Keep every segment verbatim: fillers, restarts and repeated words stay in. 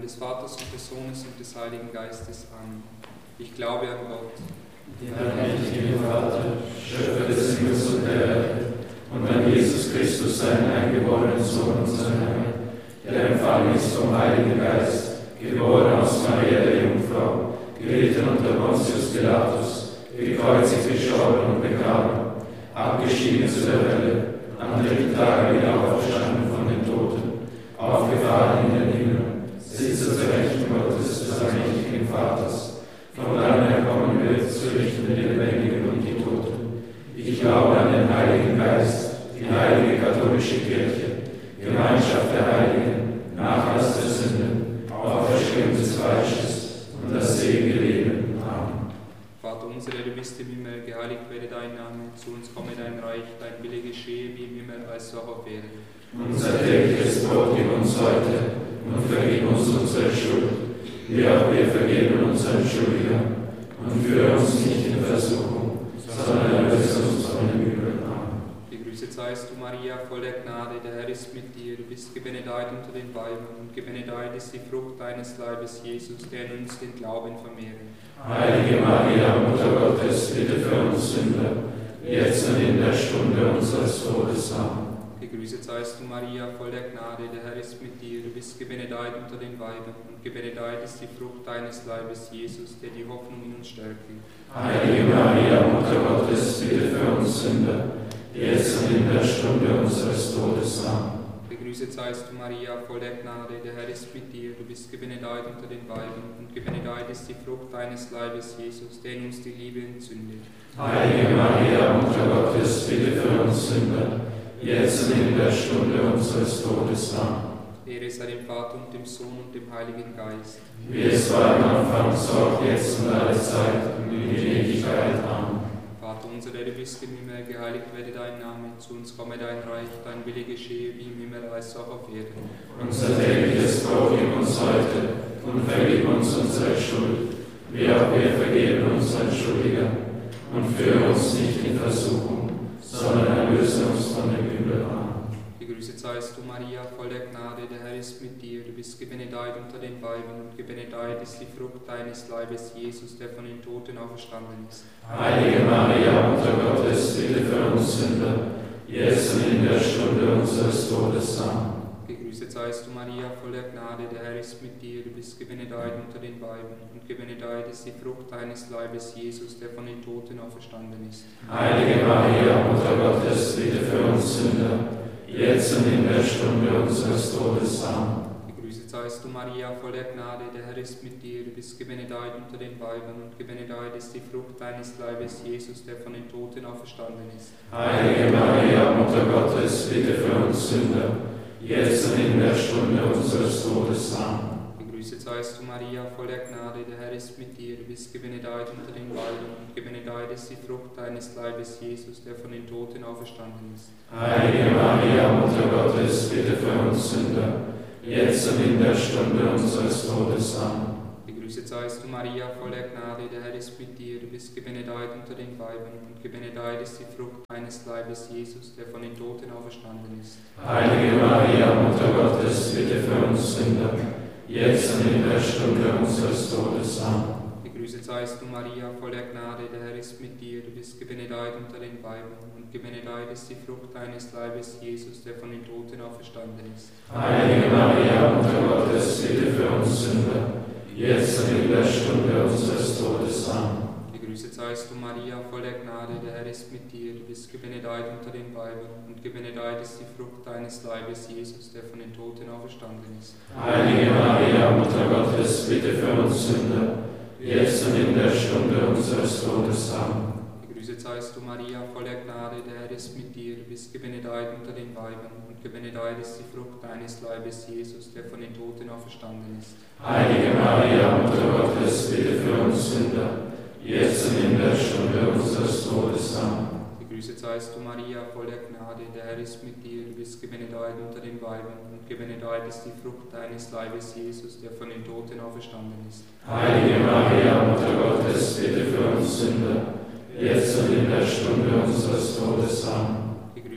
des Vaters und des Sohnes und des Heiligen Geistes. Amen. Ich glaube an Gott, den allmächtigen Vater, Schöpfer des Himmels und der Erde, und an Jesus Christus, seinen eingeborenen Sohn, unseren Herrn, der empfangen ist vom Heiligen Geist, geboren aus Maria der Jungfrau, gelitten unter Pontius Pilatus, gekreuzigt, gestorben und begraben, abgestiegen zu der Hölle, am dritten Tage wieder auferstanden von den Toten, aufgefahren in den Himmel, sitzt zur Rechten Gottes des allmächtigen Vaters, von dannen er kommen wird, zu richten die Lebendigen und die Toten. Ich glaube an den Heiligen Geist, die heilige katholische Kirche, Gemeinschaft der Heiligen, Nachlass der Sünden, Auferstehung des Fleisches und das ewige Leben. Amen. Vater unser, der du bist im Himmel, geheiligt werde dein Name, zu uns komme dein Reich, dein Wille geschehe wie im Himmel als auch auf Erden. Unser tägliches Brot gib uns heute und vergib uns unsere Schuld, wie auch wir vergeben unseren Schuldigern, und führe uns nicht in Versuchung, sondern erlöse uns von dem Übel. Amen. Gegrüßet seist du, Maria, voll der Gnade, der Herr ist mit dir. Du bist gebenedeit unter den Weibern, und gebenedeit ist die Frucht deines Leibes, Jesus, der in uns den Glauben vermehrt. Heilige Maria, Mutter Gottes, bitte für uns Sünder, jetzt und in der Stunde unseres Todes. Amen. Gegrüßet seist du, Maria, voll der Gnade, der Herr ist mit dir. Du bist gebenedeit unter den Weibern, und gebenedeit ist die Frucht deines Leibes, Jesus, der die Hoffnung in uns stärkt. Heilige Maria, Mutter Gottes, bitte für uns Sünder, jetzt und in der Stunde unseres Todes. Amen. Gegrüßet seist du, Maria, voll der Gnade, der Herr ist mit dir. Du bist gebenedeit unter den Weibern, und gebenedeit ist die Frucht deines Leibes, Jesus, der in uns die Liebe entzündet. Heilige Maria, Mutter Gottes, bitte für uns Sünder, jetzt und in der Stunde unseres Todes. Amen. Ehre sei dem Vater und dem Sohn und dem Heiligen Geist. Wie es war am Anfang, so auch jetzt und alle Zeit und in Ewigkeit. Amen. Vater unser, der du bist im Himmel, geheiligt werde dein Name, zu uns komme dein Reich, dein Wille geschehe wie im Himmel als auch auf Erden. Unser tägliches Brot gib uns heute und vergib uns unsere Schuld, wie auch wir vergeben unseren Schuldigern, und führe uns nicht in Versuchung, sondern erlöse uns von dem Übel. Amen. Gegrüßet seist du, Maria, voll der Gnade, der Herr ist mit dir. Du bist gebenedeit unter den Weibern, und gebenedeit ist die Frucht deines Leibes, Jesus, der von den Toten auferstanden ist. Heilige Maria, Mutter Gottes, bitte für uns Sünder, jetzt und in der Stunde unseres Todes. Amen. Gegrüßet seist du, Maria, voll der Gnade, der Herr ist mit dir. Du bist gebenedeit unter den Weibern, und gebenedeit ist die Frucht deines Leibes, Jesus, der von den Toten auferstanden ist. Heilige Maria, Mutter Gottes, bitte für uns Sünder, jetzt und in der Stunde unseres Todes. Amen. Gegrüßet seist du, Maria, voll der Gnade, der Herr ist mit dir. Du bist gebenedeit unter den Weibern, und gebenedeit ist die Frucht deines Leibes, Jesus, der von den Toten auferstanden ist. Heilige Maria, Mutter Gottes, bitte für uns Sünder, jetzt und in der Stunde unseres Todes. Amen. Gegrüßet seist du, Maria, voll der Gnade, der Herr ist mit dir. Du bist gebenedeit unter den Weibern, und gebenedeit ist die Frucht deines Leibes, Jesus, der von den Toten auferstanden ist. Heilige Maria, Mutter Gottes, bitte für uns Sünder, jetzt und in der Stunde unseres Todes. Amen. Gegrüßet seist du, Maria, voll der Gnade, der Herr ist mit dir. Du bist gebenedeit unter den Weibern, und gebenedeit ist die Frucht deines Leibes, Jesus, der von den Toten auferstanden ist. Heilige Maria, Mutter Gottes, bitte für uns Sünder, jetzt und in der Stunde unseres Todes. Amen. Gegrüßet seist du, Maria, voll der Gnade, der Herr ist mit dir. Du bist gebenedeit unter den Weibern, und gebenedeit ist die Frucht deines Leibes, Jesus, der von den Toten auferstanden ist. Heilige Maria, Mutter Gottes, bitte für uns Sünder, jetzt und in der Stunde unseres Todes. Amen. Gegrüßet seist du, Maria, voll der Gnade, der Herr ist mit dir. Du bist gebenedeit unter den Weibern, und gebenedeit ist die Frucht deines Leibes, Jesus, der von den Toten auferstanden ist. Heilige Maria, Mutter Gottes, bitte für uns Sünder, jetzt und in der Stunde unseres Todes. Amen. Gegrüßet seist du, Maria, voll der Gnade, der Herr ist mit dir. Du bist gebenedeit unter den Weibern, und gebenedeit ist die Frucht deines Leibes, Jesus, der von den Toten auferstanden ist. Heilige Maria, Mutter Gottes, bitte für uns Sünder, jetzt und in der Stunde unseres Todes. Amen. Gegrüßet seist du, Maria, voll der Gnade, der Herr ist mit dir. Du bist gebenedeit unter den Weibern, und gebenedeit ist die Frucht deines Leibes, Jesus, der von den Toten auferstanden ist. Heilige Maria, Mutter Gottes, bitte für uns Sünder, jetzt und in der Stunde unseres Todes. Amen.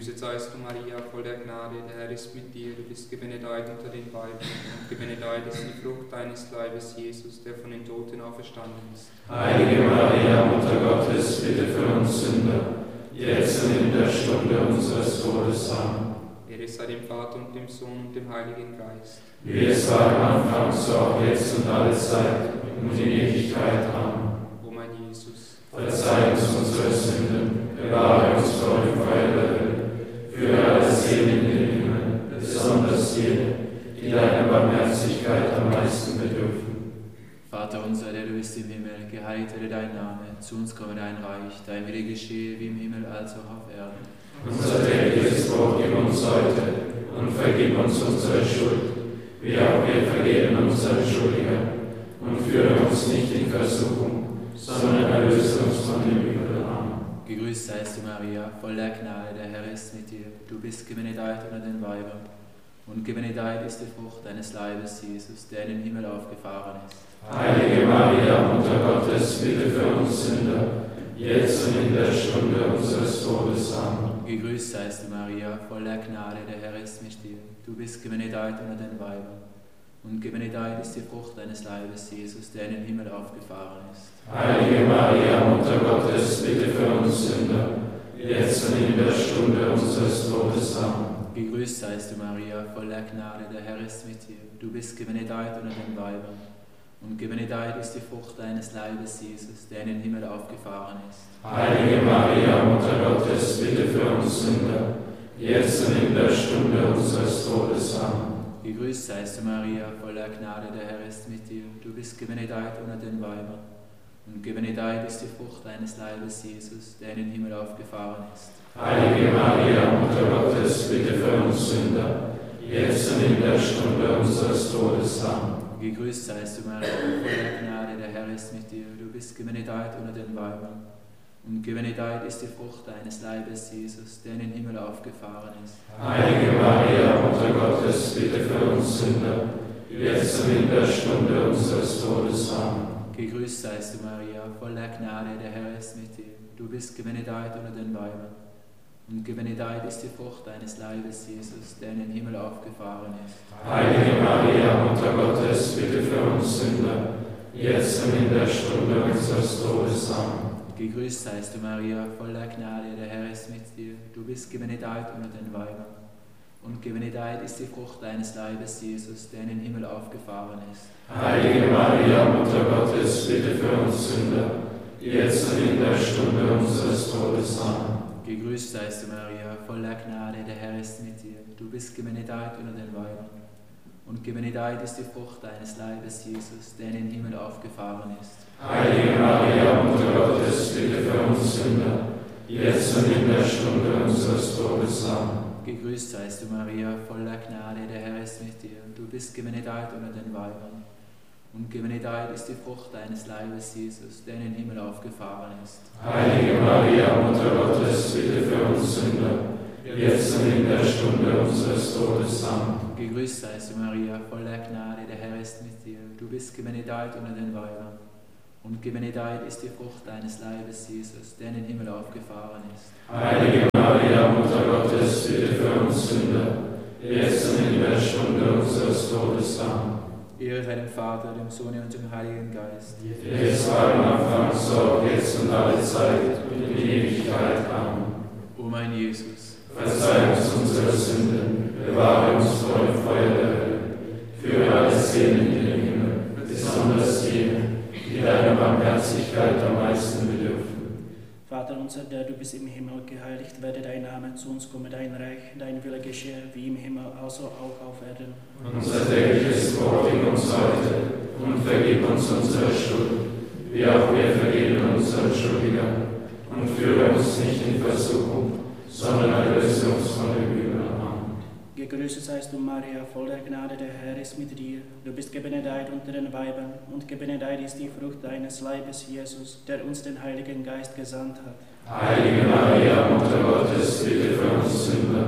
Gegrüßet seist du, Maria, voll der Gnade, der Herr ist mit dir. Du bist gebenedeit unter den Weibern, und gebenedeit ist die Frucht deines Leibes, Jesus, der von den Toten auferstanden ist. Heilige Maria, Mutter Gottes, bitte für uns Sünder, jetzt und in der Stunde unseres Todes. Amen. Ehre sei dem Vater und dem Sohn und dem Heiligen Geist. Wie es war am Anfang, so auch jetzt und alle Zeit und in Ewigkeit. Amen. O mein Jesus, verzeih uns unsere Sünden, bewahre uns vor dem Feuer der Hölle, führe alle Seelen in den Himmel, besonders jene, die deiner Barmherzigkeit am meisten bedürfen. Vater unser, der du bist im Himmel, geheiligt werde dein Name, zu uns komme dein Reich, dein Wille geschehe wie im Himmel als auch auf Erden. Unser tägliches Brot gib uns heute und vergib uns unsere Schuld, wie auch wir vergeben unseren Schuldigern. Und führe uns nicht in Versuchung, sondern erlöse uns von dem Übel. Amen. Gegrüßt seist du, Maria, voll der Gnade, der Herr ist mit dir. Du bist gebenedeit unter den Weibern, und gebenedeit ist die Frucht deines Leibes, Jesus, der in den Himmel aufgefahren ist. Heilige Maria, Mutter Gottes, bitte für uns Sünder, jetzt und in der Stunde unseres Todes. Amen. Gegrüßt seist du, Maria, voll der Gnade, der Herr ist mit dir. Du bist gebenedeit unter den Weibern, und gebenedeit ist die Frucht deines Leibes, Jesus, der in den Himmel aufgefahren ist. Heilige Maria, Mutter Gottes, bitte für uns Sünder, jetzt und in der Stunde unseres Todes. Amen. Gegrüßt seist du, Maria, voll der Gnade, der Herr ist mit dir. Du bist gebenedeit unter den Weibern, und gebenedeit ist die Frucht deines Leibes, Jesus, der in den Himmel aufgefahren ist. Heilige Maria, Mutter Gottes, bitte für uns Sünder, jetzt und in der Stunde unseres Todes. Amen. Gegrüßt seist du, Maria, voll der Gnade, der Herr ist mit dir. Du bist gebenedeit unter den Weibern, und gebenedeit ist die Frucht deines Leibes, Jesus, der in den Himmel aufgefahren ist. Heilige Maria, Mutter Gottes, bitte für uns Sünder, jetzt und in der Stunde unseres Todes. Amen. Gegrüßt seist du, Maria, voll der Gnade, der Herr ist mit dir. Du bist gebenedeit unter den Weibern, und gebenedeit ist die Frucht deines Leibes, Jesus, der in den Himmel aufgefahren ist. Heilige Maria, Mutter Gottes, bitte für uns Sünder, jetzt und in der Stunde unseres Todes. Amen. Gegrüßt seist du, Maria, voll der Gnade, der Herr ist mit dir. Du bist gebenedeit unter den Weibern, und gebenedeit ist die Frucht deines Leibes, Jesus, der in den Himmel aufgefahren ist. Heilige Maria, Mutter Gottes, bitte für uns Sünder, jetzt und in der Stunde unseres Todes. Amen. Gegrüßt seist du, Maria, voll der Gnade, der Herr ist mit dir. Du bist gebenedeit unter den Weibern, und gebenedeit ist die Frucht deines Leibes, Jesus, der in den Himmel aufgefahren ist. Heilige Maria, Mutter Gottes, bitte für uns Sünder, jetzt und in der Stunde unseres Todes. Amen. Gegrüßt seist du, Maria, voll der Gnade, der Herr ist mit dir. Du bist gebenedeit unter den Weibern, und gebenedeit ist die Frucht deines Leibes, Jesus, der in den Himmel aufgefahren ist. Heilige Maria, Mutter Gottes, bitte für uns Sünder, jetzt und in der Stunde unseres Todes. Amen. Gegrüßt seist du, Maria, voll der Gnade, der Herr ist mit dir. Du bist gebenedeit unter den Weibern, und gebenedeit ist die Frucht deines Leibes, Jesus, der in den Himmel aufgefahren ist. Heilige Maria, Mutter Gottes, bitte für uns Sünder, jetzt und in der Stunde unseres Todes. Amen. Gegrüßt seist du, Maria, voll der Gnade, der Herr ist mit dir. Du bist gebenedeit unter den Weibern, und gebenedeit ist die Frucht deines Leibes, Jesus, der in den Himmel aufgefahren ist. Heilige Maria, Mutter Gottes, bitte für uns Sünder, jetzt und in der Stunde unseres Todes. Amen. Ehre sei dem Vater, dem Sohn und dem Heiligen Geist. Wie es war am Anfang, so auch jetzt und alle Zeit und in Ewigkeit. Amen. O mein Jesus, verzeih uns unsere Sünden, bewahre uns vor dem Feuer der Hölle, führe alle Seelen in den Himmel, besonders jene, die deiner Barmherzigkeit am meisten bedürfen. Vater unser, der du bist im Himmel, geheiligt werde dein Name, zu uns komme dein Reich, dein Wille geschehe, wie im Himmel, also auch auf Erden. Unser tägliches Brot gib uns heute und vergib uns unsere Schuld, wie auch wir vergeben unseren Schuldigern. Und führe uns nicht in Versuchung, sondern erlöse uns von dem Übel. Amen. Gegrüßet seist du, Maria, voll der Gnade, der Herr ist mit dir. Du bist gebenedeit unter den Weibern, und gebenedeit ist die Frucht deines Leibes, Jesus, der uns den Heiligen Geist gesandt hat. Heilige Maria, Mutter Gottes, bitte für uns Sünder,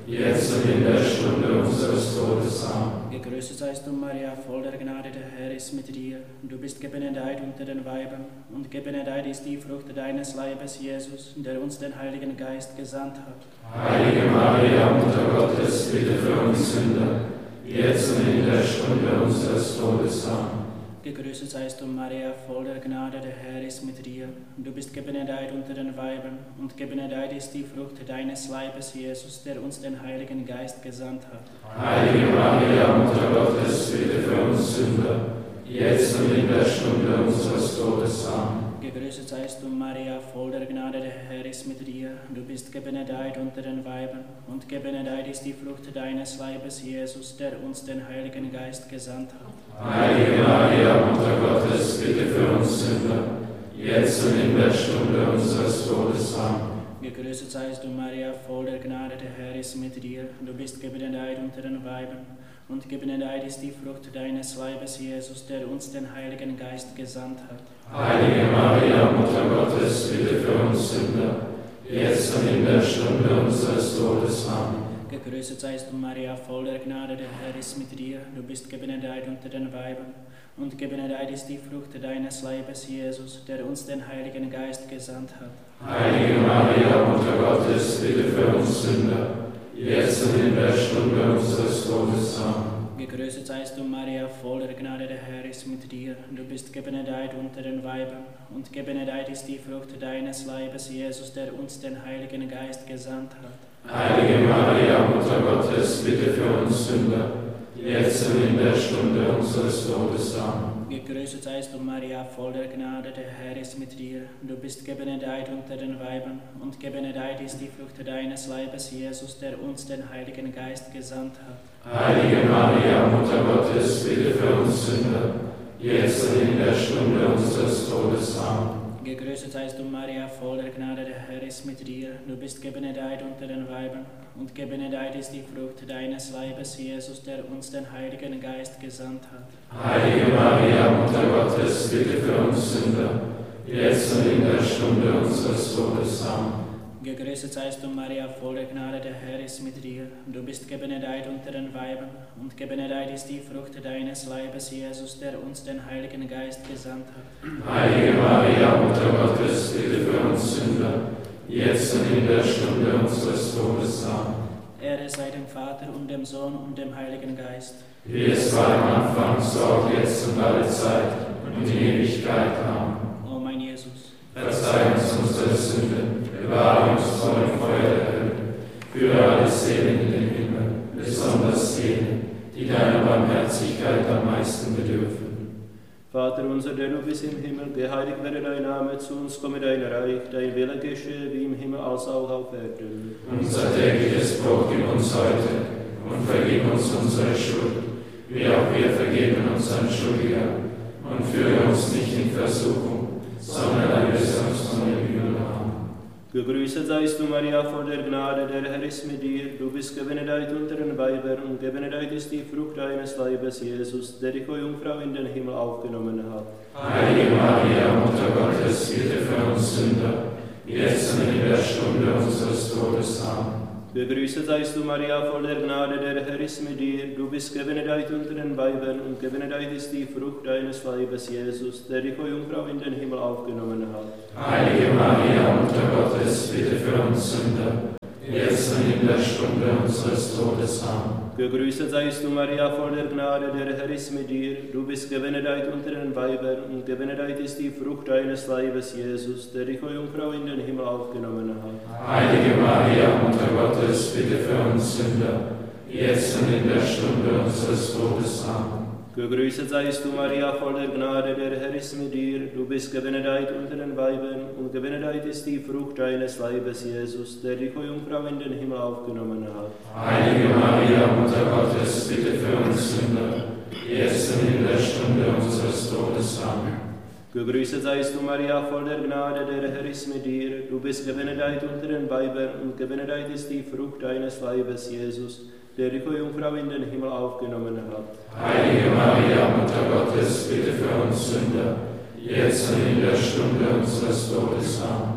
jetzt und in der Stunde unseres Todes. Amen. Gegrüßet seist du, Maria, voll der Gnade, der Herr ist mit dir. Du bist gebenedeit unter den Weibern, und gebenedeit ist die Frucht deines Leibes, Jesus, der uns den Heiligen Geist gesandt hat. Heilige Maria, Mutter Gottes, bitte für uns Sünder, jetzt und in der Stunde unseres Todes. Amen. Gegrüßet seist du, Maria, voll der Gnade, der Herr ist mit dir. Du bist gebenedeit unter den Weibern, und gebenedeit ist die Frucht deines Leibes, Jesus, der uns den Heiligen Geist gesandt hat. Heilige Maria, Mutter Gottes, bitte für uns Sünder, jetzt und in der Stunde unseres Todes. Amen. Gegrüßet seist du, Maria, voll der Gnade, der Herr ist mit dir. Du bist gebenedeit unter den Weibern, und gebenedeit ist die Frucht deines Leibes, Jesus, der uns den Heiligen Geist gesandt hat. Heilige Maria, Mutter Gottes, bitte für uns Sünder, jetzt und in der Stunde unseres Todes. Amen. Gegrüßet seist du, Maria, voll der Gnade, der Herr ist mit dir. Du bist gebenedeit unter den Weibern, und gebenedeit ist die Frucht deines Leibes, Jesus, der uns den Heiligen Geist gesandt hat. Heilige Maria, Mutter Gottes, bitte für uns Sünder, jetzt und in der Stunde unseres Todes. Amen. Gegrüßet seist du, Maria, voll der Gnade, der Herr ist mit dir. Du bist gebenedeit unter den Weibern, und gebenedeit ist die Frucht deines Leibes, Jesus, der uns den Heiligen Geist gesandt hat. Heilige Maria, Mutter Gottes, bitte für uns Sünder, jetzt und in der Stunde unseres Todes. Amen. Gegrüßet seist du, Maria, voll der Gnade, der Herr ist mit dir. Du bist gebenedeit unter den Weibern, und gebenedeit ist die Frucht deines Leibes, Jesus, der uns den Heiligen Geist gesandt hat. Heilige Maria, Mutter Gottes, bitte für uns Sünder, jetzt und in der Stunde unseres Todes. Amen. Gegrüßet seist du, Maria, voll der Gnade, der Herr ist mit dir. Du bist gebenedeit unter den Weibern, und gebenedeit ist die Frucht deines Leibes, Jesus, der uns den Heiligen Geist gesandt hat. Heilige Maria, Mutter Gottes, bitte für uns Sünder, jetzt und in der Stunde unseres Todes. Amen. Gegrüßet seist du, Maria, voll der Gnade, der Herr ist mit dir. Du bist gebenedeit unter den Weibern, und gebenedeit ist die Frucht deines Leibes, Jesus, der uns den Heiligen Geist gesandt hat. Heilige Maria, Mutter Gottes, bitte für uns Sünder, jetzt und in der Stunde unseres Todes. Amen. Gegrüßet seist du, Maria, voll der Gnade, der Herr ist mit dir. Du bist gebenedeit unter den Weibern, und gebenedeit ist die Frucht deines Leibes, Jesus, der uns den Heiligen Geist gesandt hat. Heilige Maria, Mutter Gottes, bitte für uns Sünder, jetzt und in der Stunde unseres Todes. Amen. Ehre sei dem Vater und dem Sohn und dem Heiligen Geist. Wie es war am Anfang, so auch jetzt und alle Zeit und in Ewigkeit. Amen. O mein Jesus, verzeih uns unsere Sünden, bewahre uns vor dem Feuer der Hölle, führe alle Seelen in den Himmel, besonders jene, die deiner Barmherzigkeit am meisten bedürfen. Vater unser, der du bist im Himmel, geheiligt werde dein Name, zu uns komme dein Reich, dein Wille geschehe, wie im Himmel als auch auf Erden. Unser tägliches Brot gib uns heute und vergib uns unsere Schuld, wie auch wir vergeben unseren Schuldigern. Und führe uns nicht in Versuchung, sondern erlöse uns von dem Übel. Amen. Gegrüßet seist du, Maria, voll der Gnade, der Herr ist mit dir. Du bist gebenedeit unter den Weibern, und gebenedeit ist die Frucht deines Leibes, Jesus, der dich, o Jungfrau, in den Himmel aufgenommen hat. Heilige Maria, Mutter Gottes, bitte für uns Sünder, jetzt und in der Stunde unseres Todes. Amen. Gegrüßet seist du, Maria, voll der Gnade, der Herr ist mit dir. Du bist gebenedeit unter den Weibern, und gebenedeit ist die Frucht deines Leibes, Jesus, der dich, o Jungfrau, in den Himmel aufgenommen hat. Heilige Maria, Mutter Gottes, bitte für uns Sünder, jetzt und in der Stunde unseres Todes. Amen. Gegrüßet seist du, Maria, voll der Gnade, der Herr ist mit dir. Du bist gebenedeit unter den Weibern, und gebenedeit ist die Frucht deines Leibes, Jesus, der dich, o Jungfrau, in den Himmel aufgenommen hat. Heilige Maria, Mutter Gottes, bitte für uns Sünder, jetzt und in der Stunde unseres Todes. Amen. Gegrüßet seist du, Maria, voll der Gnade, der Herr ist mit dir. Du bist gebenedeit unter den Weibern, und gebenedeit ist die Frucht deines Leibes, Jesus, der dich, o Jungfrau, in den Himmel aufgenommen hat. Heilige Maria, Mutter Gottes, bitte für uns Sünder, jetzt und in der Stunde unseres Todes. Amen. Gegrüßet seist du, Maria, voll der Gnade, der Herr ist mit dir. Du bist gebenedeit unter den Weibern, und gebenedeit ist die Frucht deines Leibes, Jesus, der dich, o Jungfrau, in den Himmel aufgenommen hat. Heilige Maria, Mutter Gottes, bitte für uns Sünder, jetzt und in der Stunde unseres Todes. Amen.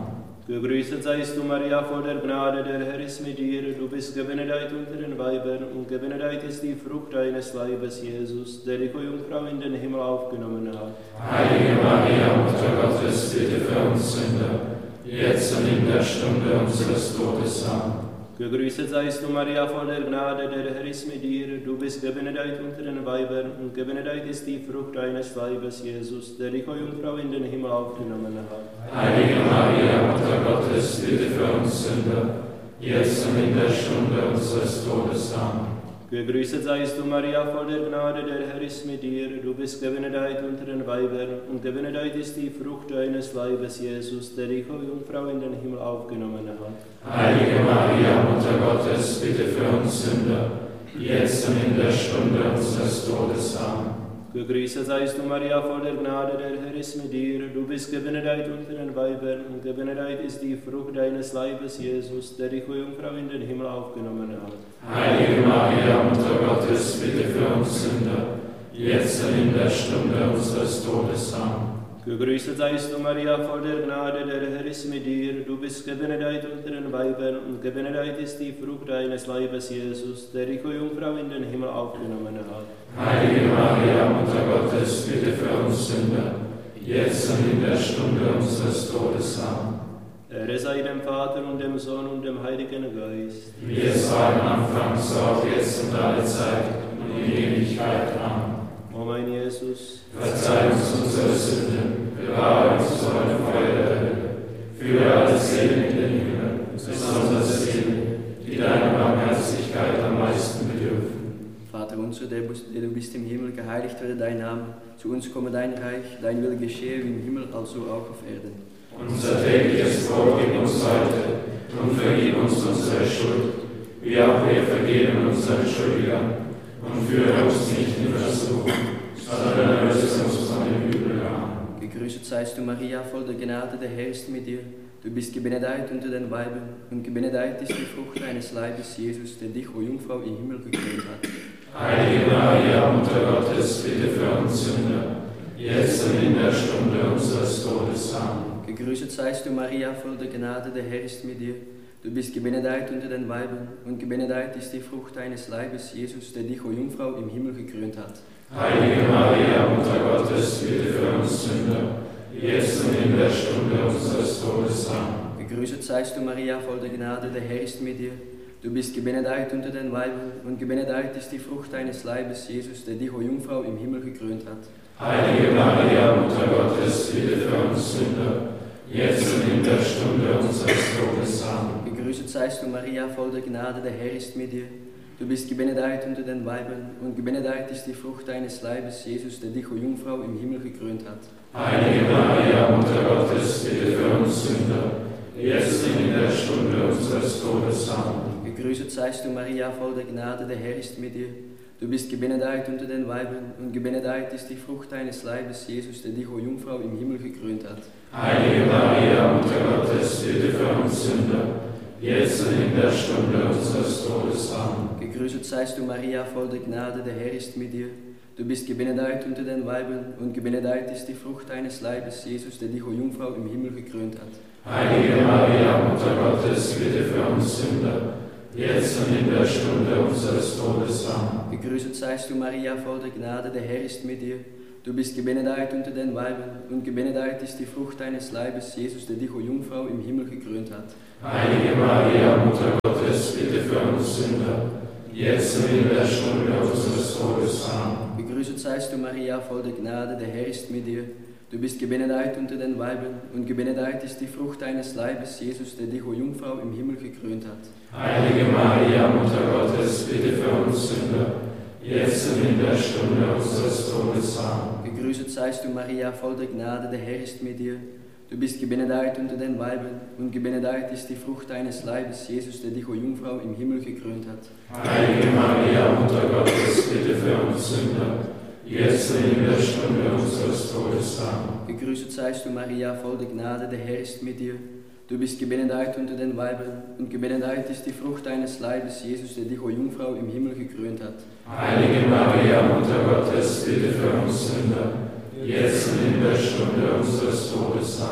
Gegrüßet seist du, Maria, voll der Gnade, der Herr ist mit dir. Du bist gebenedeit unter den Weibern, und gebenedeit ist die Frucht deines Leibes, Jesus, der die Jungfrau in den Himmel aufgenommen hat. Heilige Maria, Mutter Gottes, bitte für uns Sünder, jetzt und in der Stunde unseres Todes. Amen. Gegrüßet seist du, Maria, voll der Gnade, der Herr ist mit dir. Du bist gebenedeit unter den Weibern, und gebenedeit ist die Frucht deines Leibes, Jesus, der die Jungfrau in den Himmel aufgenommen hat. Heilige Maria, Mutter Gottes, bitte für uns Sünder, jetzt und in der Stunde unseres Todes. Amen. Gegrüßet seist du, Maria, voll der Gnade, der Herr ist mit dir. Du bist gebenedeit unter den Weibern, und gebenedeit ist die Frucht deines Leibes, Jesus, der die Jungfrau in den Himmel aufgenommen hat. Heilige Maria, Mutter Gottes, bitte für uns Sünder, jetzt und in der Stunde unseres Todes. Amen. Gegrüßet seist du, Maria, voll der Gnade, der Herr ist mit dir. Du bist gebenedeit unter den Weibern, und gebenedeit ist die Frucht deines Leibes, Jesus, der die Jungfrau in den Himmel aufgenommen hat. Heilige Maria, Mutter Gottes, bitte für uns Sünder, jetzt und in der Stunde unseres Todes. Amen. Gegrüßet seist du, Maria, voll der Gnade, der Herr ist mit dir. Du bist gebenedeit unter den Weibern, und gebenedeit ist die Frucht deines Leibes, Jesus, der die Jungfrau in den Himmel aufgenommen hat. Heilige Maria, Mutter Gottes, bitte für uns Sünder, jetzt und in der Stunde unseres Todes. Amen. Ehre sei dem Vater und dem Sohn und dem Heiligen Geist. Wie es war am Anfang, so auch jetzt und alle Zeit und in Ewigkeit. Amen. O mein Jesus, verzeih uns unsere Sünden, bewahre uns vor dem Feuer der Hölle, führe alle Seelen in den Himmel, besonders diejenigen, die deiner Barmherzigkeit am meisten bedürfen. Vater unser, der du bist im Himmel, geheiligt werde dein Name, zu uns komme dein Reich, dein Wille geschehe wie im Himmel, also auch auf Erden. Unser tägliches Brot gib uns heute und vergib uns unsere Schuld, wie auch wir vergeben unseren Schuldigern. Und führe uns nicht in Versuchung, sondern erlöse uns von dem Übel. Amen. Gegrüßet seist du, Maria, voll der Gnade, der Herr ist mit dir. Du bist gebenedeit unter den Weibern, und gebenedeit ist die Frucht deines Leibes, Jesus, der dich, o Jungfrau, im Himmel gekrönt hat. Heilige Maria, Mutter Gottes, bitte für uns Sünder, jetzt und in der Stunde unseres Todes. Amen. Gegrüßet seist du, Maria, voll der Gnade, der Herr ist mit dir. Du bist gebenedeit unter den Weibern, und gebenedeit ist die Frucht deines Leibes, Jesus, der dich, o Jungfrau, im Himmel gekrönt hat. Heilige Maria, Mutter Gottes, bitte für uns Sünder, jetzt und in der Stunde unseres Todes. Amen. Gegrüßet seist du, Maria, voll der Gnade, der Herr ist mit dir. Du bist gebenedeit unter den Weibern, und gebenedeit ist die Frucht deines Leibes, Jesus, der dich, o Jungfrau, im Himmel gekrönt hat. Heilige Maria, Mutter Gottes, bitte für uns Sünder, jetzt und in der Stunde unseres Todes. Amen. Gegrüßet seist du, Maria, voll der Gnade, der Herr ist mit dir. Du bist gebenedeit unter den Weibern, und gebenedeit ist die Frucht deines Leibes, Jesus, der dich, o Jungfrau, im Himmel gekrönt hat. Heilige Maria, Mutter Gottes, bitte für uns Sünder, jetzt und in der Stunde unseres Todes. Amen. Gegrüßet seist du, Maria, voll der Gnade, der Herr ist mit dir. Du bist gebenedeit unter den Weibern, und gebenedeit ist die Frucht deines Leibes, Jesus, der dich, o Jungfrau, im Himmel gekrönt hat. Heilige Maria, Mutter Gottes, bitte für uns Sünder, jetzt und in der Stunde unseres Todes. Amen. Gegrüßet seist du, Maria, voll der Gnade, der Herr ist mit dir. Du bist gebenedeit unter den Weibern, und gebenedeit ist die Frucht deines Leibes, Jesus, der dich, o Jungfrau, im Himmel gekrönt hat. Heilige Maria, Mutter Gottes, bitte für uns Sünder, jetzt und in der Stunde unseres Todes. Amen. Gegrüßet seist du, Maria, voll der Gnade, der Herr ist mit dir. Du bist gebenedeit unter den Weibern, und gebenedeit ist die Frucht deines Leibes, Jesus, der dich, o Jungfrau, im Himmel gekrönt hat. Heilige Maria, Mutter Gottes, bitte für uns Sünder, jetzt und in der Stunde unseres Todes. Amen. Gegrüßet seist du, Maria, voll der Gnade, der Herr ist mit dir. Du bist gebenedeit unter den Weibern, und gebenedeit ist die Frucht deines Leibes, Jesus, der dich, o Jungfrau, im Himmel gekrönt hat. Heilige Maria, Mutter Gottes, bitte für uns Sünder, jetzt und in der Stunde unseres Todes. Amen. Gegrüßet seist du, Maria, voll der Gnade, der Herr ist mit dir. Du bist gebenedeit unter den Weibern, und gebenedeit ist die Frucht deines Leibes, Jesus, der dich, o Jungfrau, im Himmel gekrönt hat. Heilige Maria, Mutter Gottes, bitte für uns Sünder, jetzt und in der Stunde unseres Todes. Amen. Gegrüßet seist du, Maria, voll der Gnade, der Herr ist mit dir. Du bist gebenedeit unter den Weibern, und gebenedeit ist die Frucht deines Leibes, Jesus, der dich, o Jungfrau, im Himmel gekrönt hat. Heilige Maria, Mutter Gottes, bitte für uns Sünder, jetzt und in der Stunde unseres Todes. Amen.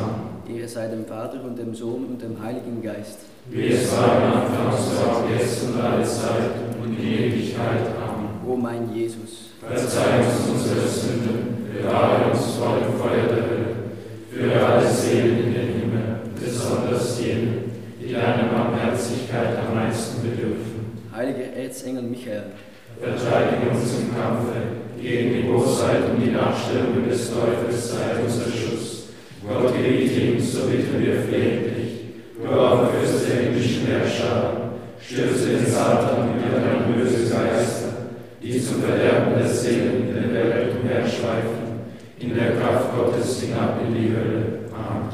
Ehre sei dem Vater und dem Sohn und dem Heiligen Geist. Wie es war am Anfang, so auch jetzt und alle Zeit und in Ewigkeit. Amen. O mein Jesus, verzeih uns unsere Sünden, bewahre uns vor dem Feuer der Hölle, führe alle Seelen in den Himmel, besonders jene, die deiner Barmherzigkeit am meisten bedürfen. heiliger Erzengel Michael, Verteidige uns im Kampfe gegen die Bosheit und die Nachstellungen des Teufels, sei unser Schutz. Gott gebiete uns, so bitten wir flehentlich. Du aber Fürst der himmlischen Herrscher, stürze den Satan und die anderen bösen Geister, die zum Verderben der Seelen in der Welt umherschweifen, in der Kraft Gottes hinab in die Hölle. Amen.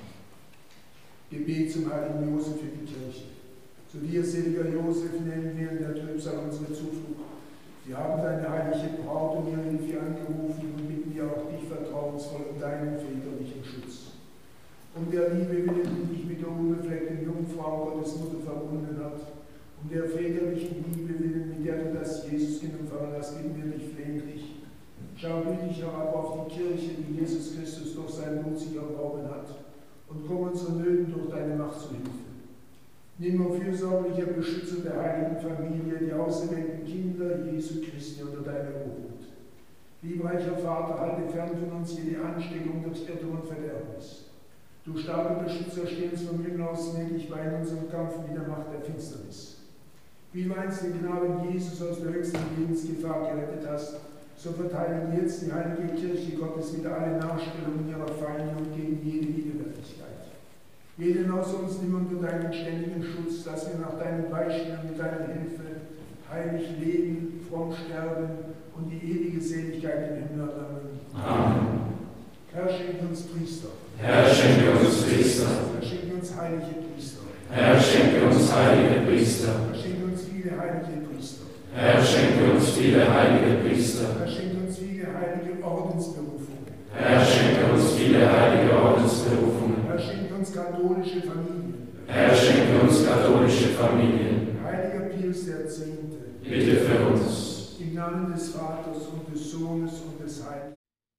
Gebet zum heiligen Josef für die Kirche. Zu dir, seliger Josef, nennen wir in der Trübsal unsere Zuflucht. Wir haben deine heilige Braut um ihre Hilfe angerufen und bitten dir auch dich vertrauensvoll um deinen väterlichen Schutz. Um der Liebe willen, die dich mit der unbefleckten Jungfrau Gottes Mutter verbunden hat, um der väterlichen Liebe willen, mit der du das Jesuskind empfangen hast, bitten wir dich flehentlich. Schau gütig herab auf die Kirche, die Jesus Christus durch sein Blut sich erworben hat, und komm unseren Nöten durch deine Macht zu Hilfe. Nimm, o fürsorglicher Beschützer der heiligen Familie, die auserwählten Kinder Jesu Christi unter deine Obhut. Liebreicher Vater, halte fern von uns jede Ansteckung durch Irrtum und Verderbnis. Du starker Beschützer, steh uns vom Himmel aus gnädig bei in unserem Kampf mit der Macht der Finsternis. Wie du einst den Knaben Jesus aus der höchsten Lebensgefahr gerettet hast, so verteidige jetzt die heilige Kirche Gottes wieder alle Nachstellungen ihrer Feinde und gegen jede Widerwärtigkeit. Jeden außer uns nimm unter deinen ständigen Schutz, dass wir nach deinem Beispiel und mit deiner Hilfe heilig leben, fromm sterben und die ewige Seligkeit im Himmel erlangen. Amen. Herr, schenke uns Priester. Herr, schenke uns Priester. Herr, schenke uns heilige Priester. Herr, schenke uns heilige Priester. Herr, schenke uns viele heilige Priester. Herr, schenke uns viele heilige Priester. Herr, schenke uns viele heilige Ordensberufungen. Herr, schenke uns viele heilige Ordensberufungen. Herr, schenke uns katholische Familien. Herr, schenke uns katholische Familien. Heiliger Pius der Zehnte, Bitte für uns. im Namen des Vaters und des Sohnes und des Heiligen.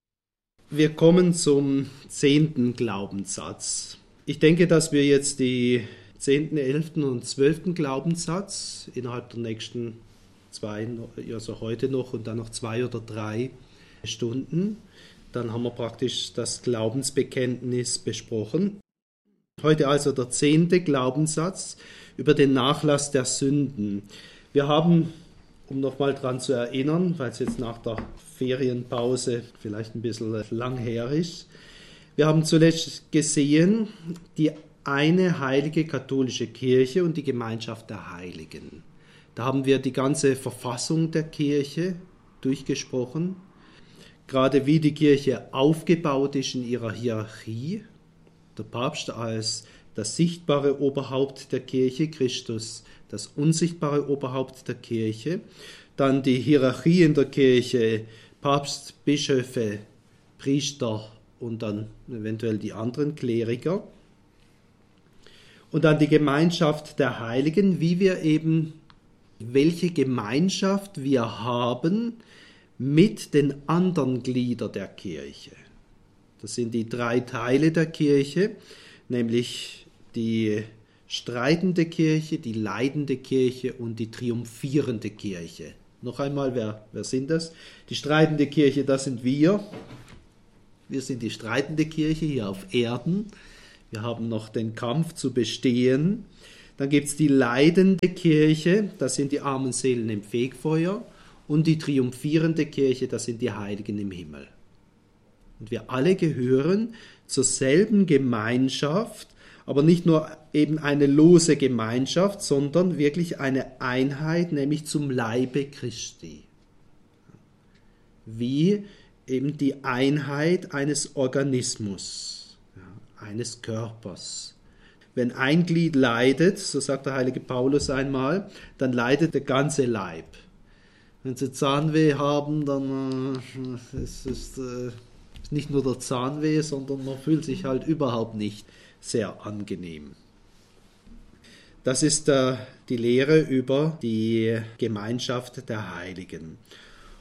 Wir kommen zum zehnten Glaubenssatz. Ich denke, dass wir jetzt die zehnten, elften und zwölften Glaubenssatz innerhalb der nächsten zwei, also heute noch und dann noch zwei oder drei Stunden, dann haben wir praktisch das Glaubensbekenntnis besprochen. Heute also der zehnte Glaubenssatz über den Nachlass der Sünden. Wir haben, um nochmal daran zu erinnern, weil es jetzt nach der Ferienpause vielleicht ein bisschen lang her ist, wir haben zuletzt gesehen, die eine heilige katholische Kirche und die Gemeinschaft der Heiligen. Da haben wir die ganze Verfassung der Kirche durchgesprochen, gerade wie die Kirche aufgebaut ist in ihrer Hierarchie. Der Papst als das sichtbare Oberhaupt der Kirche, Christus das unsichtbare Oberhaupt der Kirche, dann die Hierarchie in der Kirche, Papst, Bischöfe, Priester und dann eventuell die anderen Kleriker. Und dann die Gemeinschaft der Heiligen, wie wir eben, welche Gemeinschaft wir haben mit den anderen Gliedern der Kirche. Das sind die drei Teile der Kirche, nämlich die streitende Kirche, die leidende Kirche und die triumphierende Kirche. Noch einmal, wer, wer sind das? Die streitende Kirche, das sind wir. Wir sind die streitende Kirche hier auf Erden. Wir haben noch den Kampf zu bestehen. Dann gibt es die leidende Kirche, das sind die armen Seelen im Fegfeuer. Und die triumphierende Kirche, das sind die Heiligen im Himmel. Und wir alle gehören zur selben Gemeinschaft, aber nicht nur eben eine lose Gemeinschaft, sondern wirklich eine Einheit, nämlich zum Leibe Christi. Wie eben die Einheit eines Organismus, ja, eines Körpers. Wenn ein Glied leidet, so sagt der heilige Paulus einmal, dann leidet der ganze Leib. Wenn Sie Zahnweh haben, dann äh, ist es äh, nicht nur der Zahnweh, sondern man fühlt sich halt überhaupt nicht sehr angenehm. Das ist äh, die Lehre über die Gemeinschaft der Heiligen.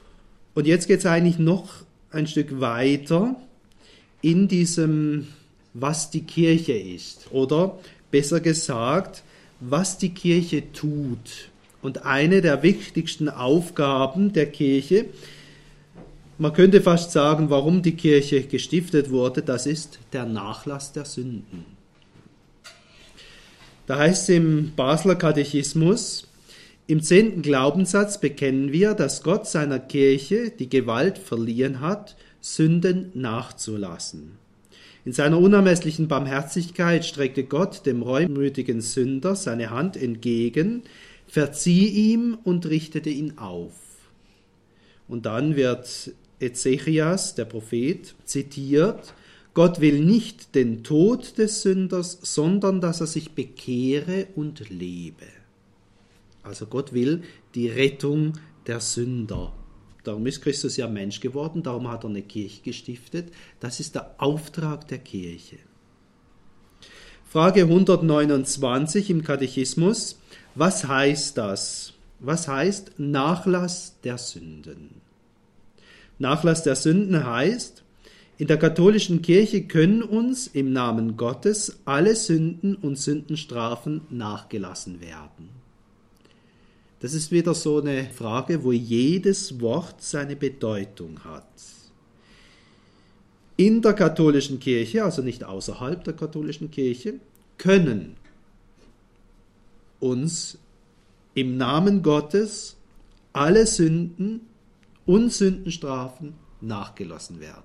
Und jetzt geht es eigentlich noch ein Stück weiter in diesem was die Kirche ist. Oder besser gesagt, was die Kirche tut. Und eine der wichtigsten Aufgaben der Kirche, man könnte fast sagen, warum die Kirche gestiftet wurde, das ist der Nachlass der Sünden. Da heißt es im Basler Katechismus, im zehnten Glaubenssatz bekennen wir, dass Gott seiner Kirche die Gewalt verliehen hat, Sünden nachzulassen. In seiner unermesslichen Barmherzigkeit streckte Gott dem reumütigen Sünder seine Hand entgegen, verzieh ihm und richtete ihn auf. Und dann wird Ezechias, der Prophet, zitiert, Gott will nicht den Tod des Sünders, sondern dass er sich bekehre und lebe. Also Gott will die Rettung der Sünder. Darum ist Christus ja Mensch geworden, darum hat er eine Kirche gestiftet. Das ist der Auftrag der Kirche. Frage hundertneunundzwanzig im Katechismus. Was heißt das? Was heißt Nachlass der Sünden? Nachlass der Sünden heißt, in der katholischen Kirche können uns im Namen Gottes alle Sünden und Sündenstrafen nachgelassen werden. Das ist wieder so eine Frage, wo jedes Wort seine Bedeutung hat. In der katholischen Kirche, also nicht außerhalb der katholischen Kirche, können uns im Namen Gottes alle Sünden und Sündenstrafen nachgelassen werden.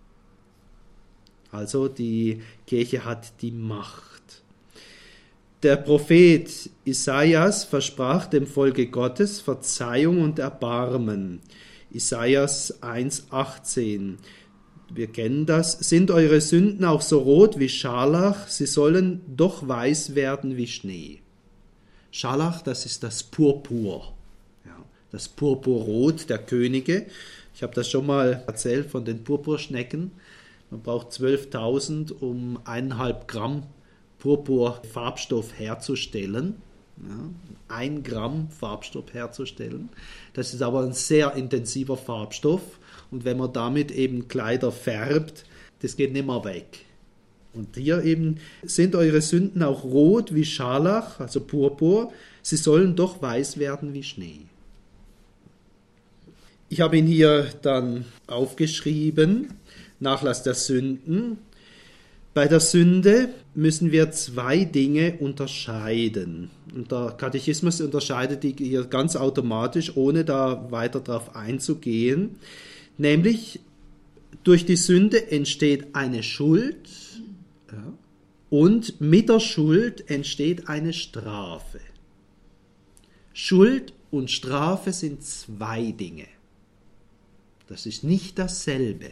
Also die Kirche hat die Macht. Der Prophet Isaias versprach dem Volke Gottes Verzeihung und Erbarmen. Isaias eins achtzehn. Wir kennen das. Sind eure Sünden auch so rot wie Scharlach, sie sollen doch weiß werden wie Schnee. Scharlach, das ist das Purpur. Ja, das Purpurrot der Könige. Ich habe das schon mal erzählt von den Purpurschnecken. Man braucht zwölftausend, um eineinhalb Gramm Purpurfarbstoff herzustellen. Ja, ein Gramm Farbstoff herzustellen. Das ist aber ein sehr intensiver Farbstoff. Und wenn man damit eben Kleider färbt, das geht nicht mehr weg. Und hier eben sind eure Sünden auch rot wie Scharlach, also Purpur. Sie sollen doch weiß werden wie Schnee. Ich habe ihn hier dann aufgeschrieben. Nachlass der Sünden. Bei der Sünde müssen wir zwei Dinge unterscheiden. Und der Katechismus unterscheidet die hier ganz automatisch, ohne da weiter darauf einzugehen. Nämlich, durch die Sünde entsteht eine Schuld, ja, und mit der Schuld entsteht eine Strafe. Schuld und Strafe sind zwei Dinge. Das ist nicht dasselbe.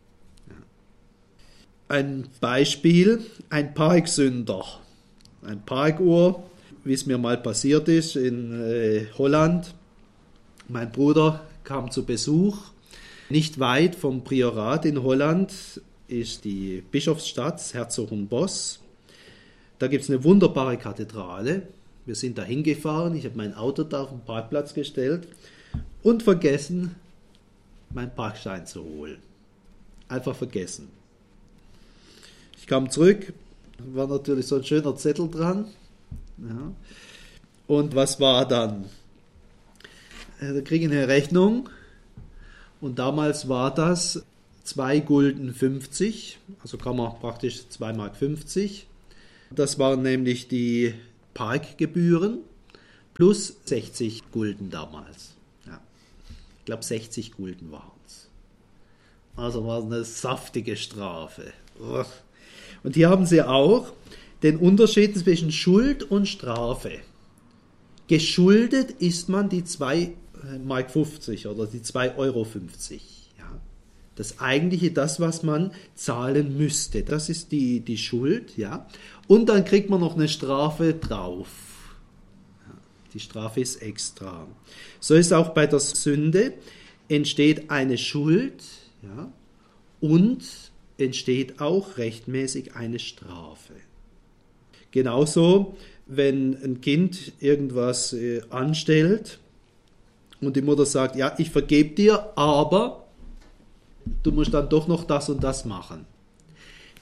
Ein Beispiel, ein Parksünder. Ein Parkuhr, wie es mir mal passiert ist in äh, Holland. Mein Bruder kam zu Besuch. Nicht weit vom Priorat in Holland ist die Bischofsstadt Herzogenbosch. Da gibt es eine wunderbare Kathedrale. Wir sind da hingefahren. Ich habe mein Auto da auf den Parkplatz gestellt und vergessen, meinen Parkschein zu holen. Einfach vergessen. Ich kam zurück, war natürlich so ein schöner Zettel dran. Ja. Und was war dann? Da kriege ich eine Rechnung und damals war das zwei Gulden fünfzig, also kann man praktisch zwei Mark fünfzig. Das waren nämlich die Parkgebühren plus sechzig Gulden damals. Ja. Ich glaube sechzig Gulden waren es. Also war es eine saftige Strafe. Uch. Und hier haben Sie auch den Unterschied zwischen Schuld und Strafe. Geschuldet ist man die zwei Mark fünfzig oder die zwei Euro fünfzig. Ja. Das eigentliche, das, was man zahlen müsste, das ist die, die Schuld. Ja. Und dann kriegt man noch eine Strafe drauf. Ja. Die Strafe ist extra. So ist auch bei der Sünde, entsteht eine Schuld, ja, und entsteht auch rechtmäßig eine Strafe. Genauso, wenn ein Kind irgendwas äh, anstellt und die Mutter sagt, ja, ich vergebe dir, aber du musst dann doch noch das und das machen.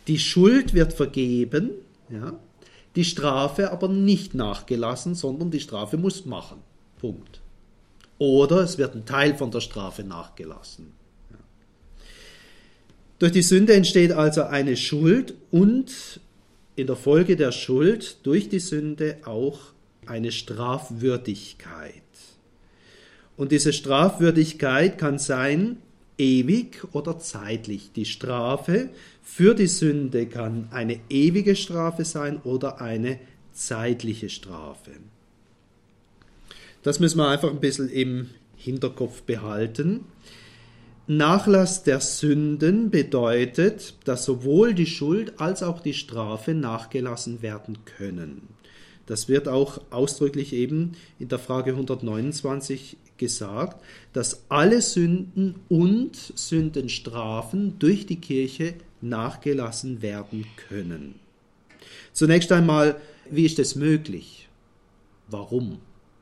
Die Schuld wird vergeben, ja, die Strafe aber nicht nachgelassen, sondern die Strafe muss machen. Punkt. Oder es wird ein Teil von der Strafe nachgelassen. Ja. Durch die Sünde entsteht also eine Schuld und in der Folge der Schuld durch die Sünde auch eine Strafwürdigkeit. Und diese Strafwürdigkeit kann sein ewig oder zeitlich. Die Strafe für die Sünde kann eine ewige Strafe sein oder eine zeitliche Strafe. Das müssen wir einfach ein bisschen im Hinterkopf behalten. Nachlass der Sünden bedeutet, dass sowohl die Schuld als auch die Strafe nachgelassen werden können. Das wird auch ausdrücklich eben in der Frage hundertneunundzwanzig gesagt, dass alle Sünden und Sündenstrafen durch die Kirche nachgelassen werden können. Zunächst einmal, wie ist das möglich? Warum?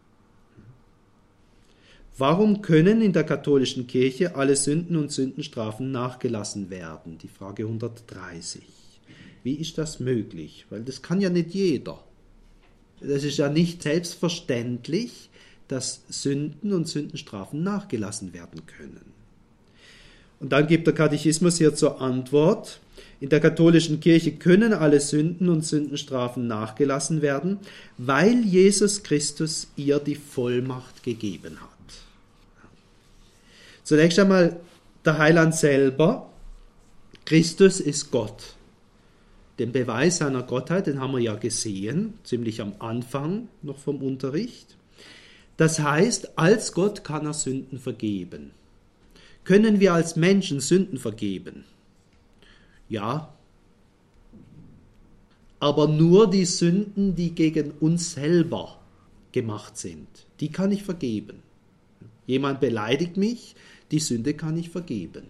Warum können in der katholischen Kirche alle Sünden und Sündenstrafen nachgelassen werden? Die Frage hundertdreißig. Wie ist das möglich? Weil das kann ja nicht jeder. Das ist ja nicht selbstverständlich, dass Sünden und Sündenstrafen nachgelassen werden können. Und dann gibt der Katechismus hier zur Antwort: In der katholischen Kirche können alle Sünden und Sündenstrafen nachgelassen werden, weil Jesus Christus ihr die Vollmacht gegeben hat. Zunächst einmal der Heiland selber. Christus ist Gott. Den Beweis seiner Gottheit, den haben wir ja gesehen, ziemlich am Anfang noch vom Unterricht. Das heißt, als Gott kann er Sünden vergeben. Können wir als Menschen Sünden vergeben? Ja. Aber nur die Sünden, die gegen uns selber gemacht sind, die kann ich vergeben. Jemand beleidigt mich, die Sünde kann ich vergeben.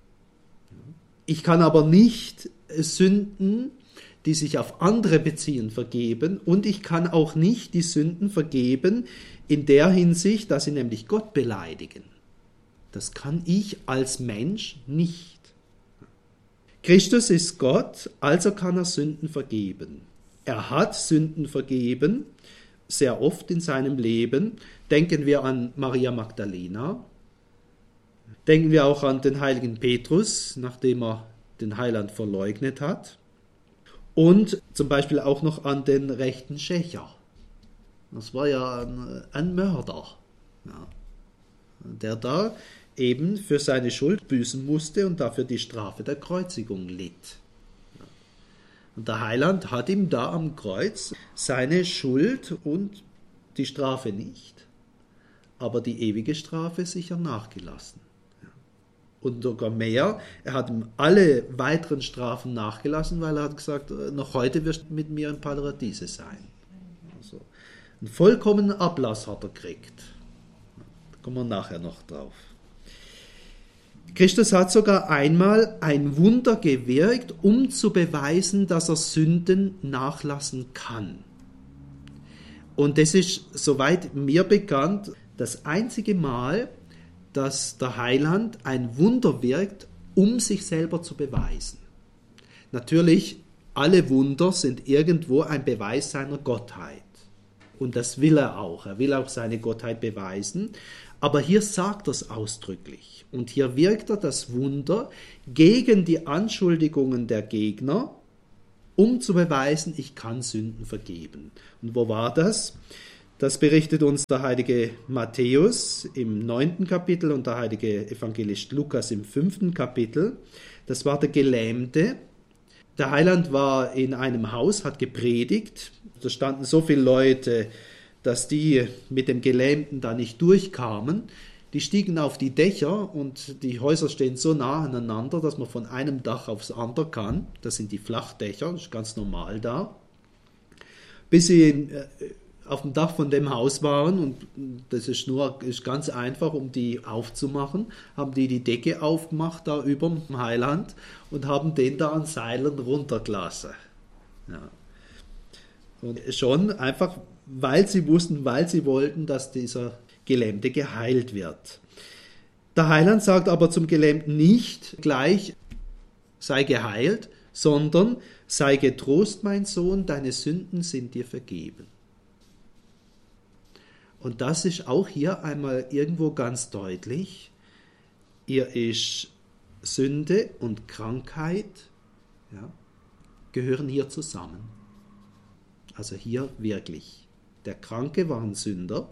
Ich kann aber nicht Sünden, die sich auf andere beziehen, vergeben, und ich kann auch nicht die Sünden vergeben in der Hinsicht, dass sie nämlich Gott beleidigen. Das kann ich als Mensch nicht. Christus ist Gott, also kann er Sünden vergeben. Er hat Sünden vergeben, sehr oft in seinem Leben. Denken wir an Maria Magdalena. Denken wir auch an den heiligen Petrus, nachdem er den Heiland verleugnet hat. Und zum Beispiel auch noch an den rechten Schächer. Das war ja ein, ein Mörder, ja, der da eben für seine Schuld büßen musste und dafür die Strafe der Kreuzigung litt. Und der Heiland hat ihm da am Kreuz seine Schuld und die Strafe nicht, aber die ewige Strafe sicher nachgelassen. Und sogar mehr, er hat ihm alle weiteren Strafen nachgelassen, weil er hat gesagt, noch heute wirst du mit mir im Paradiese sein. Also einen vollkommenen Ablass hat er gekriegt. Da kommen wir nachher noch drauf. Christus hat sogar einmal ein Wunder gewirkt, um zu beweisen, dass er Sünden nachlassen kann. Und das ist, soweit mir bekannt, das einzige Mal, dass der Heiland ein Wunder wirkt, um sich selber zu beweisen. Natürlich, alle Wunder sind irgendwo ein Beweis seiner Gottheit. Und das will er auch. Er will auch seine Gottheit beweisen. Aber hier sagt er es ausdrücklich. Und hier wirkt er das Wunder gegen die Anschuldigungen der Gegner, um zu beweisen, ich kann Sünden vergeben. Und wo war das? Das berichtet uns der heilige Matthäus im neunten Kapitel und der heilige Evangelist Lukas im fünften Kapitel. Das war der Gelähmte. Der Heiland war in einem Haus, hat gepredigt. Da standen so viele Leute, dass die mit dem Gelähmten da nicht durchkamen. Die stiegen auf die Dächer und die Häuser stehen so nah aneinander, dass man von einem Dach aufs andere kann. Das sind die Flachdächer, das ist ganz normal da. Bis sie auf dem Dach von dem Haus waren, und das ist nur ist ganz einfach, um die aufzumachen, haben die die Decke aufgemacht da über dem Heiland und haben den da an Seilen runtergelassen. Ja. Und schon einfach, weil sie wussten, weil sie wollten, dass dieser Gelähmte geheilt wird. Der Heiland sagt aber zum Gelähmten nicht gleich, sei geheilt, sondern sei getrost, mein Sohn, deine Sünden sind dir vergeben. Und das ist auch hier einmal irgendwo ganz deutlich. Ihr ist Sünde und Krankheit, ja, gehören hier zusammen. Also hier wirklich. Der Kranke war ein Sünder,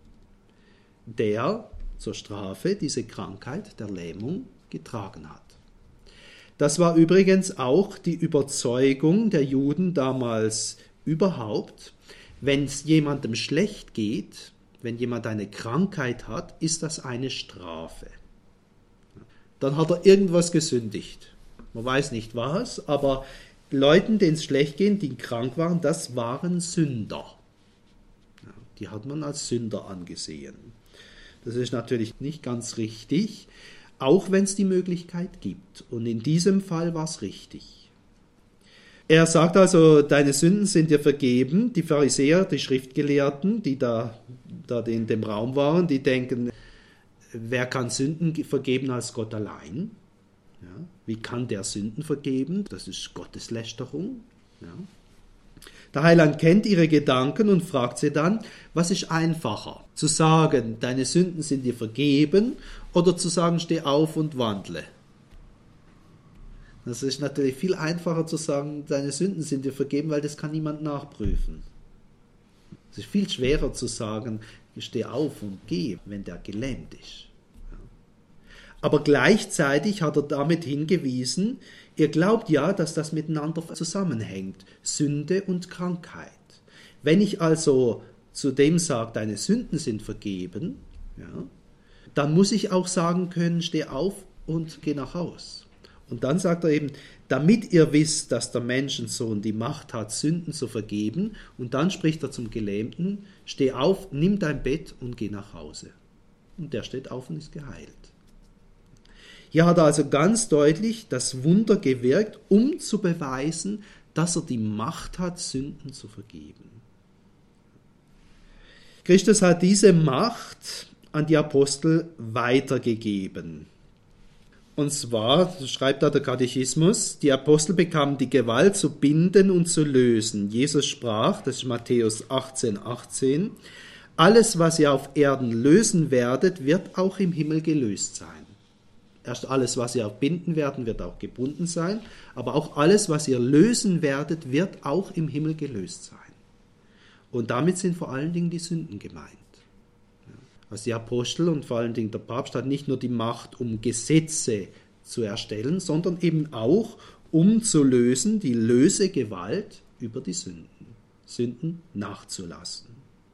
der zur Strafe diese Krankheit der Lähmung getragen hat. Das war übrigens auch die Überzeugung der Juden damals überhaupt. Wenn es jemandem schlecht geht, wenn jemand eine Krankheit hat, ist das eine Strafe. Dann hat er irgendwas gesündigt. Man weiß nicht was, aber Leuten, denen es schlecht ging, die krank waren, das waren Sünder. Die hat man als Sünder angesehen. Das ist natürlich nicht ganz richtig, auch wenn es die Möglichkeit gibt. Und in diesem Fall war es richtig. Er sagt also, deine Sünden sind dir vergeben. Die Pharisäer, die Schriftgelehrten, die da, da in dem Raum waren, die denken, wer kann Sünden vergeben als Gott allein? Ja, wie kann der Sünden vergeben? Das ist Gotteslästerung. Ja. Der Heiland kennt ihre Gedanken und fragt sie dann, was ist einfacher? Zu sagen, deine Sünden sind dir vergeben, oder zu sagen, steh auf und wandle? Das ist natürlich viel einfacher zu sagen, deine Sünden sind dir vergeben, weil das kann niemand nachprüfen. Es ist viel schwerer zu sagen, steh auf und geh, wenn der gelähmt ist. Aber gleichzeitig hat er damit hingewiesen, ihr glaubt ja, dass das miteinander zusammenhängt, Sünde und Krankheit. Wenn ich also zu dem sage, deine Sünden sind vergeben, ja, dann muss ich auch sagen können, steh auf und geh nach Haus. Und dann sagt er eben, damit ihr wisst, dass der Menschensohn die Macht hat, Sünden zu vergeben, und dann spricht er zum Gelähmten, steh auf, nimm dein Bett und geh nach Hause. Und der steht auf und ist geheilt. Hier hat er also ganz deutlich das Wunder gewirkt, um zu beweisen, dass er die Macht hat, Sünden zu vergeben. Christus hat diese Macht an die Apostel weitergegeben. Und zwar, so schreibt da der Katechismus, die Apostel bekamen die Gewalt zu binden und zu lösen. Jesus sprach, das ist Matthäus achtzehn, achtzehn, alles, was ihr auf Erden lösen werdet, wird auch im Himmel gelöst sein. Erst alles, was ihr binden werdet, wird auch gebunden sein, aber auch alles, was ihr lösen werdet, wird auch im Himmel gelöst sein. Und damit sind vor allen Dingen die Sünden gemeint. Also die Apostel und vor allen Dingen der Papst hat nicht nur die Macht, um Gesetze zu erstellen, sondern eben auch, um zu lösen, die Lösegewalt über die Sünden, Sünden nachzulassen.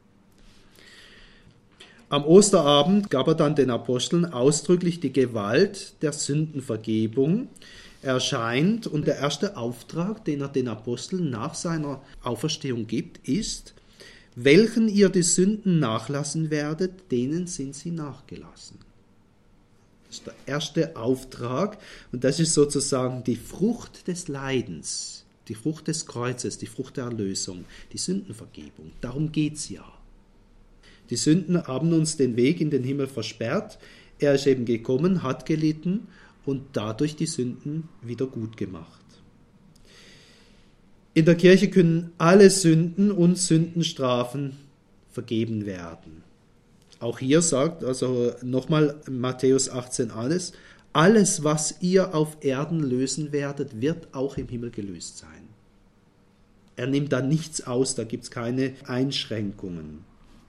Am Osterabend gab er dann den Aposteln ausdrücklich die Gewalt der Sündenvergebung. Er erscheint und der erste Auftrag, den er den Aposteln nach seiner Auferstehung gibt, ist, welchen ihr die Sünden nachlassen werdet, denen sind sie nachgelassen. Das ist der erste Auftrag und das ist sozusagen die Frucht des Leidens, die Frucht des Kreuzes, die Frucht der Erlösung, die Sündenvergebung. Darum geht es ja. Die Sünden haben uns den Weg in den Himmel versperrt. Er ist eben gekommen, hat gelitten und dadurch die Sünden wieder gut gemacht. In der Kirche können alle Sünden und Sündenstrafen vergeben werden. Auch hier sagt, also nochmal Matthäus achtzehn alles, alles, was ihr auf Erden lösen werdet, wird auch im Himmel gelöst sein. Er nimmt da nichts aus, da gibt es keine Einschränkungen.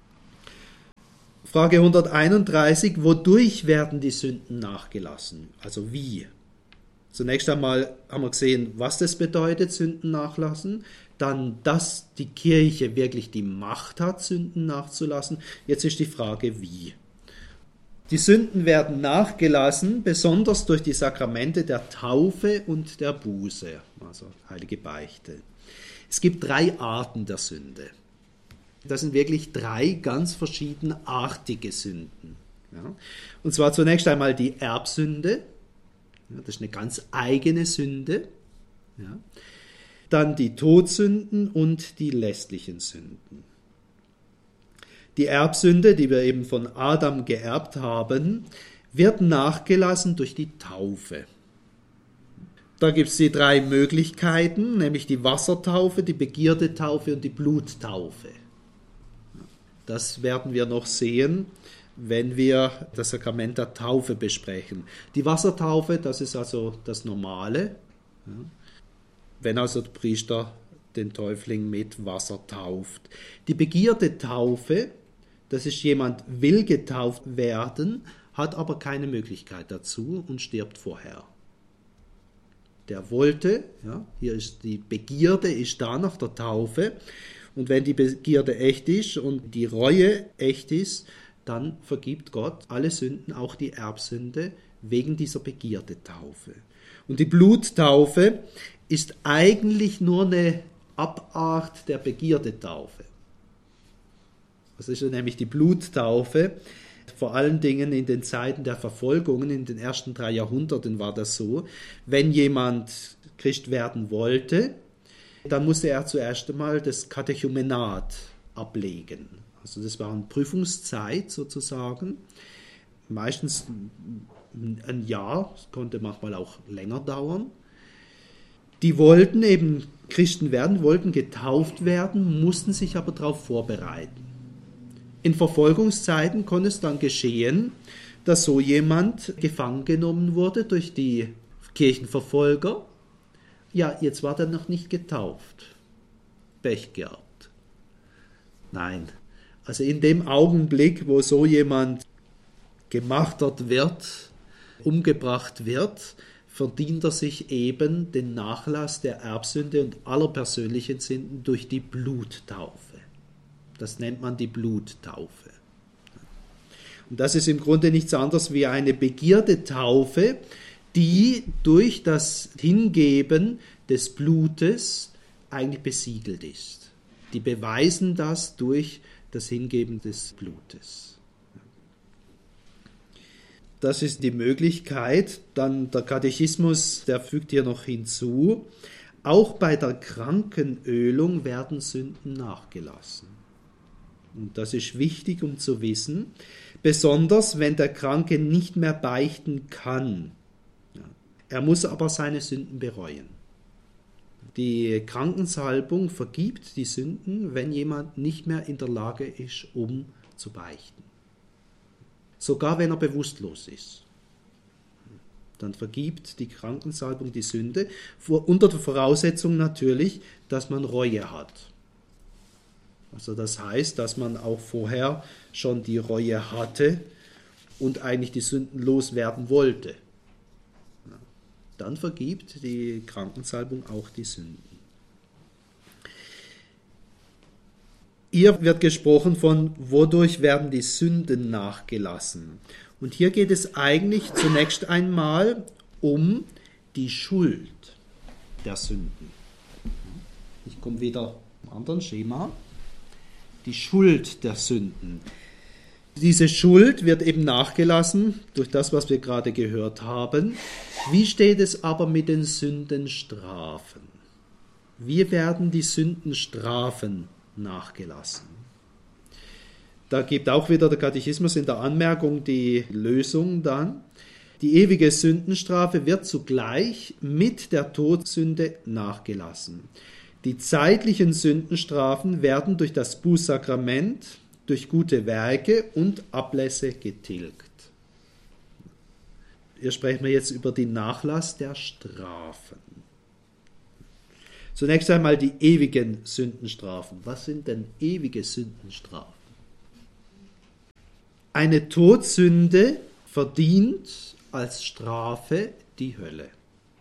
Frage hunderteinunddreißig, wodurch werden die Sünden nachgelassen? Also wie? Zunächst einmal haben wir gesehen, was das bedeutet, Sünden nachlassen. Dann, dass die Kirche wirklich die Macht hat, Sünden nachzulassen. Jetzt ist die Frage, wie? Die Sünden werden nachgelassen, besonders durch die Sakramente der Taufe und der Buße, also heilige Beichte. Es gibt drei Arten der Sünde. Das sind wirklich drei ganz verschiedenartige Sünden. Ja. Und zwar zunächst einmal die Erbsünde. Ja, das ist eine ganz eigene Sünde. Ja. Dann die Todsünden und die lästlichen Sünden. Die Erbsünde, die wir eben von Adam geerbt haben, wird nachgelassen durch die Taufe. Da gibt es die drei Möglichkeiten, nämlich die Wassertaufe, die Begierdetaufe und die Bluttaufe. Das werden wir noch sehen, wenn wir das Sakrament der Taufe besprechen. Die Wassertaufe, das ist also das Normale, wenn also der Priester den Täufling mit Wasser tauft. Die Begierdetaufe, das ist jemand will getauft werden, hat aber keine Möglichkeit dazu und stirbt vorher. Der wollte, ja, hier ist die Begierde, ist da nach der Taufe, und wenn die Begierde echt ist und die Reue echt ist, dann vergibt Gott alle Sünden, auch die Erbsünde, wegen dieser Begierdetaufe. Und die Bluttaufe ist eigentlich nur eine Abart der Begierdetaufe. Das ist nämlich die Bluttaufe. Vor allen Dingen in den Zeiten der Verfolgungen, in den ersten drei Jahrhunderten war das so. Wenn jemand Christ werden wollte, dann musste er zuerst einmal das Katechumenat ablegen. Also das war eine Prüfungszeit sozusagen. Meistens ein Jahr, das konnte manchmal auch länger dauern. Die wollten eben Christen werden, wollten getauft werden, mussten sich aber darauf vorbereiten. In Verfolgungszeiten konnte es dann geschehen, dass so jemand gefangen genommen wurde durch die Kirchenverfolger. Ja, jetzt war er noch nicht getauft. Pech gehabt. Nein, also in dem Augenblick, wo so jemand gemartert wird, umgebracht wird, verdient er sich eben den Nachlass der Erbsünde und aller persönlichen Sünden durch die Bluttaufe. Das nennt man die Bluttaufe. Und das ist im Grunde nichts anderes wie eine Begierdetaufe, die durch das Hingeben des Blutes eigentlich besiegelt ist. Die beweisen das durch das Hingeben des Blutes. Das ist die Möglichkeit. Dann der Katechismus, der fügt hier noch hinzu, auch bei der Krankenölung werden Sünden nachgelassen. Und das ist wichtig, um zu wissen, besonders wenn der Kranke nicht mehr beichten kann. Er muss aber seine Sünden bereuen. Die Krankensalbung vergibt die Sünden, wenn jemand nicht mehr in der Lage ist, um zu beichten. Sogar wenn er bewusstlos ist. Dann vergibt die Krankensalbung die Sünde, unter der Voraussetzung natürlich, dass man Reue hat. Also das heißt, dass man auch vorher schon die Reue hatte und eigentlich die Sünden loswerden wollte. Dann vergibt die Krankensalbung auch die Sünden. Hier wird gesprochen von, wodurch werden die Sünden nachgelassen. Und hier geht es eigentlich zunächst einmal um die Schuld der Sünden. Ich komme wieder zum anderen Schema. Die Schuld der Sünden. Diese Schuld wird eben nachgelassen durch das, was wir gerade gehört haben. Wie steht es aber mit den Sündenstrafen? Wie werden die Sündenstrafen nachgelassen? Da gibt auch wieder der Katechismus in der Anmerkung die Lösung dann. Die ewige Sündenstrafe wird zugleich mit der Todsünde nachgelassen. Die zeitlichen Sündenstrafen werden durch das Bußsakrament, durch gute Werke und Ablässe getilgt. Hier sprechen wir jetzt über den Nachlass der Strafen. Zunächst einmal die ewigen Sündenstrafen. Was sind denn ewige Sündenstrafen? Eine Todsünde verdient als Strafe die Hölle,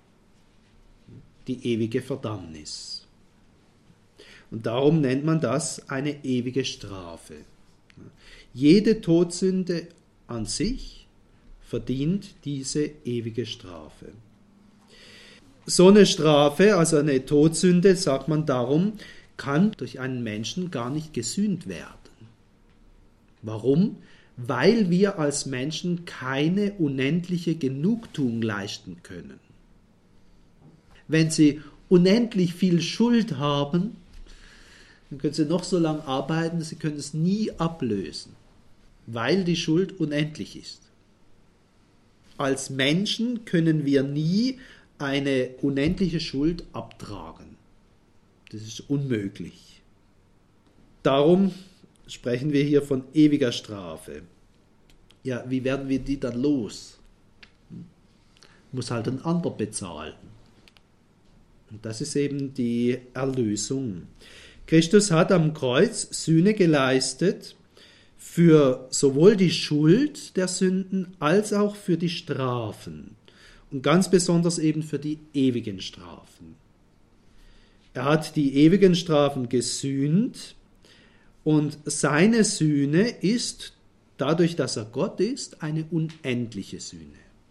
die ewige Verdammnis. Und darum nennt man das eine ewige Strafe. Jede Todsünde an sich verdient diese ewige Strafe. So eine Strafe, also eine Todsünde, sagt man darum, kann durch einen Menschen gar nicht gesühnt werden. Warum? Weil wir als Menschen keine unendliche Genugtuung leisten können. Wenn Sie unendlich viel Schuld haben, dann können Sie noch so lange arbeiten, Sie können es nie ablösen, weil die Schuld unendlich ist. Als Menschen können wir nie eine unendliche Schuld abtragen. Das ist unmöglich. Darum sprechen wir hier von ewiger Strafe. Ja, wie werden wir die dann los? Muss halt ein anderer bezahlen. Und das ist eben die Erlösung. Christus hat am Kreuz Sühne geleistet für sowohl die Schuld der Sünden als auch für die Strafen. Und ganz besonders eben für die ewigen Strafen. Er hat die ewigen Strafen gesühnt und seine Sühne ist, dadurch, dass er Gott ist, eine unendliche Sühne.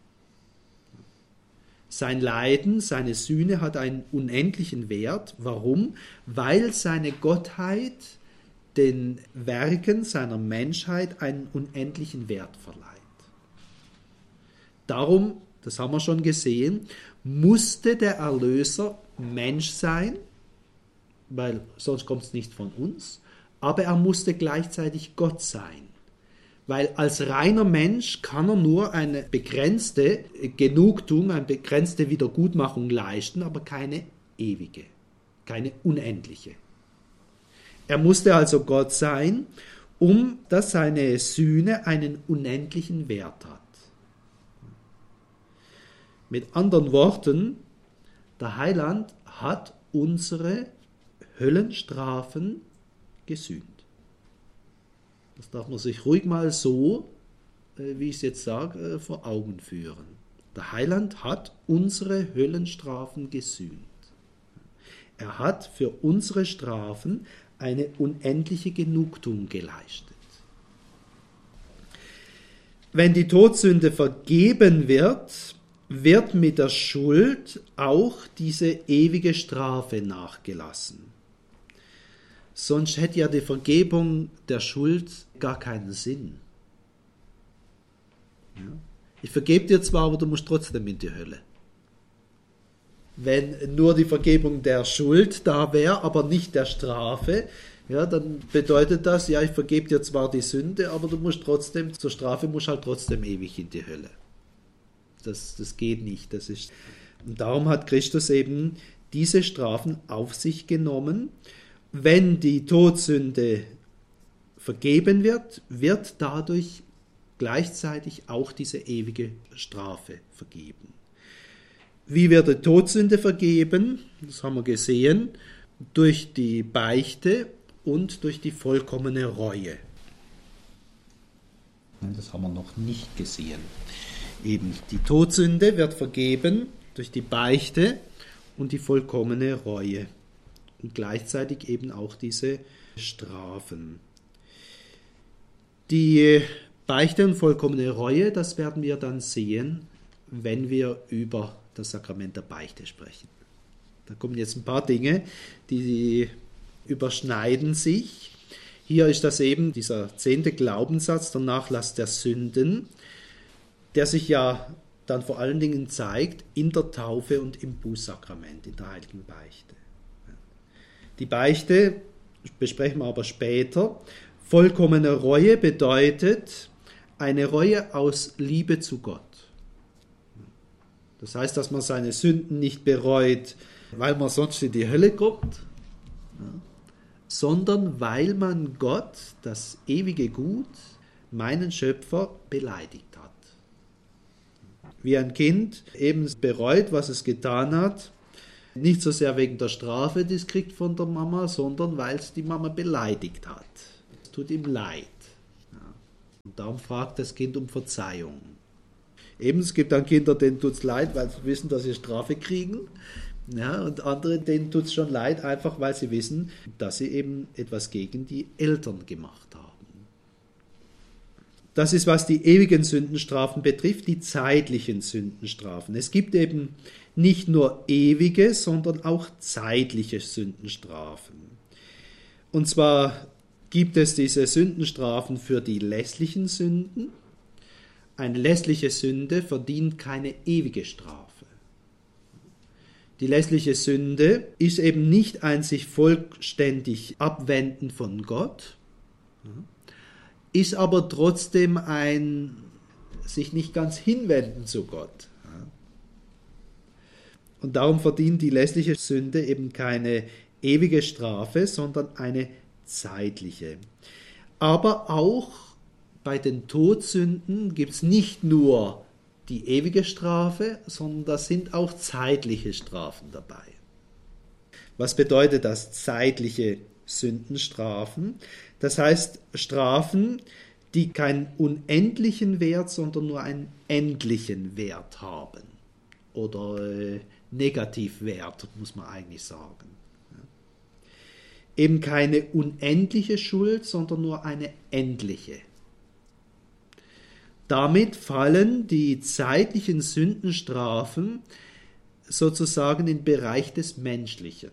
Sein Leiden, seine Sühne hat einen unendlichen Wert. Warum? Weil seine Gottheit den Werken seiner Menschheit einen unendlichen Wert verleiht. Darum, das haben wir schon gesehen, musste der Erlöser Mensch sein, weil sonst kommt es nicht von uns, aber er musste gleichzeitig Gott sein. Weil als reiner Mensch kann er nur eine begrenzte Genugtuung, eine begrenzte Wiedergutmachung leisten, aber keine ewige, keine unendliche. Er musste also Gott sein, um dass seine Sühne einen unendlichen Wert hat. Mit anderen Worten, der Heiland hat unsere Höllenstrafen gesühnt. Das darf man sich ruhig mal so, wie ich es jetzt sage, vor Augen führen. Der Heiland hat unsere Höllenstrafen gesühnt. Er hat für unsere Strafen eine unendliche Genugtuung geleistet. Wenn die Todsünde vergeben wird, wird mit der Schuld auch diese ewige Strafe nachgelassen. Sonst hätte ja die Vergebung der Schuld gar keinen Sinn. Ja? Ich vergebe dir zwar, aber du musst trotzdem in die Hölle. Wenn nur die Vergebung der Schuld da wäre, aber nicht der Strafe, ja, dann bedeutet das, ja, ich vergebe dir zwar die Sünde, aber du musst trotzdem, zur Strafe musst halt trotzdem ewig in die Hölle. Das, das geht nicht. Das ist, und darum hat Christus eben diese Strafen auf sich genommen. Wenn die Todsünde vergeben wird, wird dadurch gleichzeitig auch diese ewige Strafe vergeben. Wie wird die Todsünde vergeben? Das haben wir gesehen, durch die Beichte und durch die vollkommene Reue. Das haben wir noch nicht gesehen. Eben die Todsünde wird vergeben durch die Beichte und die vollkommene Reue. Und gleichzeitig eben auch diese Strafen. Die Beichte und vollkommene Reue, das werden wir dann sehen, wenn wir über das Sakrament der Beichte sprechen. Da kommen jetzt ein paar Dinge, die überschneiden sich. Hier ist das eben dieser zehnte Glaubenssatz, der Nachlass der Sünden, der sich ja dann vor allen Dingen zeigt in der Taufe und im Bußsakrament, in der heiligen Beichte. Die Beichte besprechen wir aber später. Vollkommene Reue bedeutet eine Reue aus Liebe zu Gott. Das heißt, dass man seine Sünden nicht bereut, weil man sonst in die Hölle kommt, sondern weil man Gott, das ewige Gut, meinen Schöpfer, beleidigt hat. Wie ein Kind eben bereut, was es getan hat, nicht so sehr wegen der Strafe, die es kriegt von der Mama, sondern weil es die Mama beleidigt hat. Es tut ihm leid. Und darum fragt das Kind um Verzeihung. Eben, es gibt dann Kinder, denen tut es leid, weil sie wissen, dass sie Strafe kriegen. Ja, und andere, denen tut es schon leid, einfach weil sie wissen, dass sie eben etwas gegen die Eltern gemacht haben. Das ist, was die ewigen Sündenstrafen betrifft, die zeitlichen Sündenstrafen. Es gibt eben nicht nur ewige, sondern auch zeitliche Sündenstrafen. Und zwar gibt es diese Sündenstrafen für die lässlichen Sünden. Eine lässliche Sünde verdient keine ewige Strafe. Die lässliche Sünde ist eben nicht ein sich vollständig abwenden von Gott, ist aber trotzdem ein sich nicht ganz hinwenden zu Gott. Und darum verdient die lässliche Sünde eben keine ewige Strafe, sondern eine zeitliche. Aber auch bei den Todsünden gibt es nicht nur die ewige Strafe, sondern da sind auch zeitliche Strafen dabei. Was bedeutet das, zeitliche Sündenstrafen? Das heißt Strafen, die keinen unendlichen Wert, sondern nur einen endlichen Wert haben. Oder äh, Negativwert, muss man eigentlich sagen. Ja. Eben keine unendliche Schuld, sondern nur eine endliche. Damit fallen die zeitlichen Sündenstrafen sozusagen in den Bereich des Menschlichen.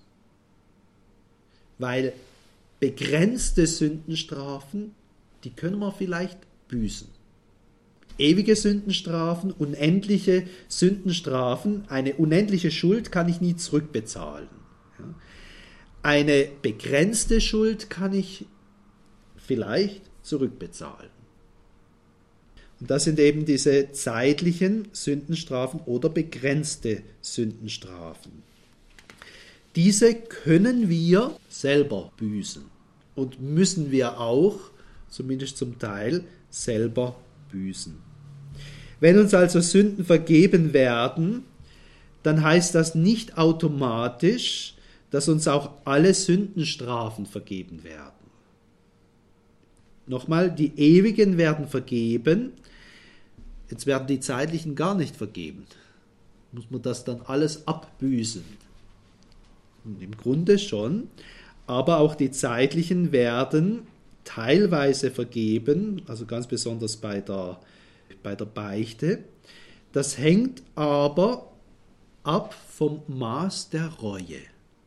Weil begrenzte Sündenstrafen, die können wir vielleicht büßen. Ewige Sündenstrafen, unendliche Sündenstrafen, eine unendliche Schuld kann ich nie zurückbezahlen. Eine begrenzte Schuld kann ich vielleicht zurückbezahlen. Und das sind eben diese zeitlichen Sündenstrafen oder begrenzte Sündenstrafen. Diese können wir selber büßen und müssen wir auch, zumindest zum Teil, selber büßen. Wenn uns also Sünden vergeben werden, dann heißt das nicht automatisch, dass uns auch alle Sündenstrafen vergeben werden. Nochmal, die Ewigen werden vergeben, jetzt werden die Zeitlichen gar nicht vergeben. Muss man das dann alles abbüßen? Und im Grunde schon, aber auch die Zeitlichen werden teilweise vergeben, also ganz besonders bei der, bei der Beichte. Das hängt aber ab vom Maß der Reue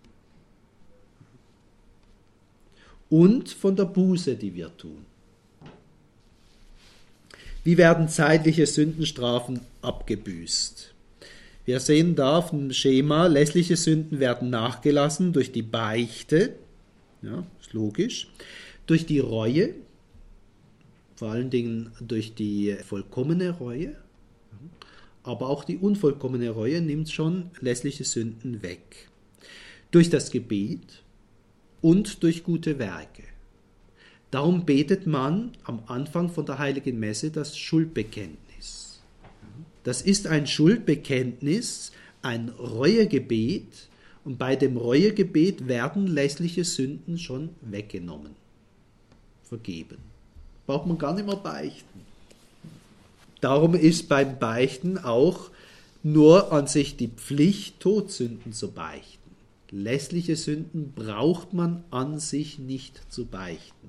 und von der Buße, die wir tun. Wie werden zeitliche Sündenstrafen abgebüßt? Wir sehen da auf dem Schema, lässliche Sünden werden nachgelassen durch die Beichte, ja, ist logisch, durch die Reue, vor allen Dingen durch die vollkommene Reue, aber auch die unvollkommene Reue nimmt schon lässliche Sünden weg. Durch das Gebet und durch gute Werke. Darum betet man am Anfang von der Heiligen Messe das Schuldbekenntnis. Das ist ein Schuldbekenntnis, ein Reuegebet, und bei dem Reuegebet werden lässliche Sünden schon weggenommen, vergeben. Braucht man gar nicht mehr beichten. Darum ist beim Beichten auch nur an sich die Pflicht, Todsünden zu beichten. Lässliche Sünden braucht man an sich nicht zu beichten.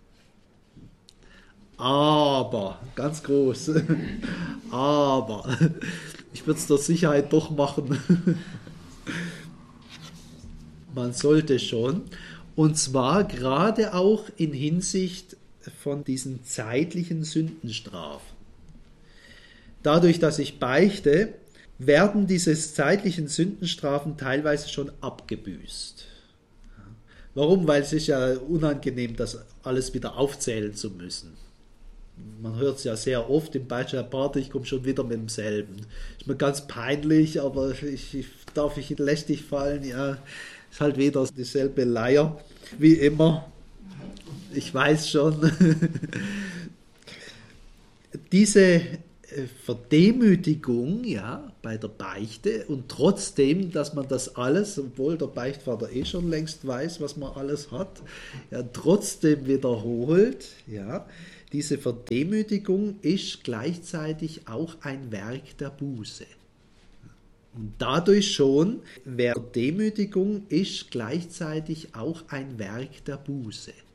Aber, ganz groß, aber, ich würde es der Sicherheit doch machen. Man sollte schon, und zwar gerade auch in Hinsicht von diesen zeitlichen Sündenstrafen. Dadurch, dass ich beichte, werden diese zeitlichen Sündenstrafen teilweise schon abgebüßt. Warum? Weil es ist ja unangenehm, das alles wieder aufzählen zu müssen. Man hört es ja sehr oft im Beichtaparte, ich komme schon wieder mit demselben. Ist mir ganz peinlich, aber ich, ich, darf ich lästig fallen? Ja, ist halt wieder dieselbe Leier wie immer. Ich weiß schon. Diese Verdemütigung, ja, bei der Beichte, und trotzdem, dass man das alles, obwohl der Beichtvater eh schon längst weiß, was man alles hat, ja, trotzdem wiederholt, ja, diese Verdemütigung ist gleichzeitig auch ein Werk der Buße. Und dadurch schon, Verdemütigung ist gleichzeitig auch ein Werk der Buße.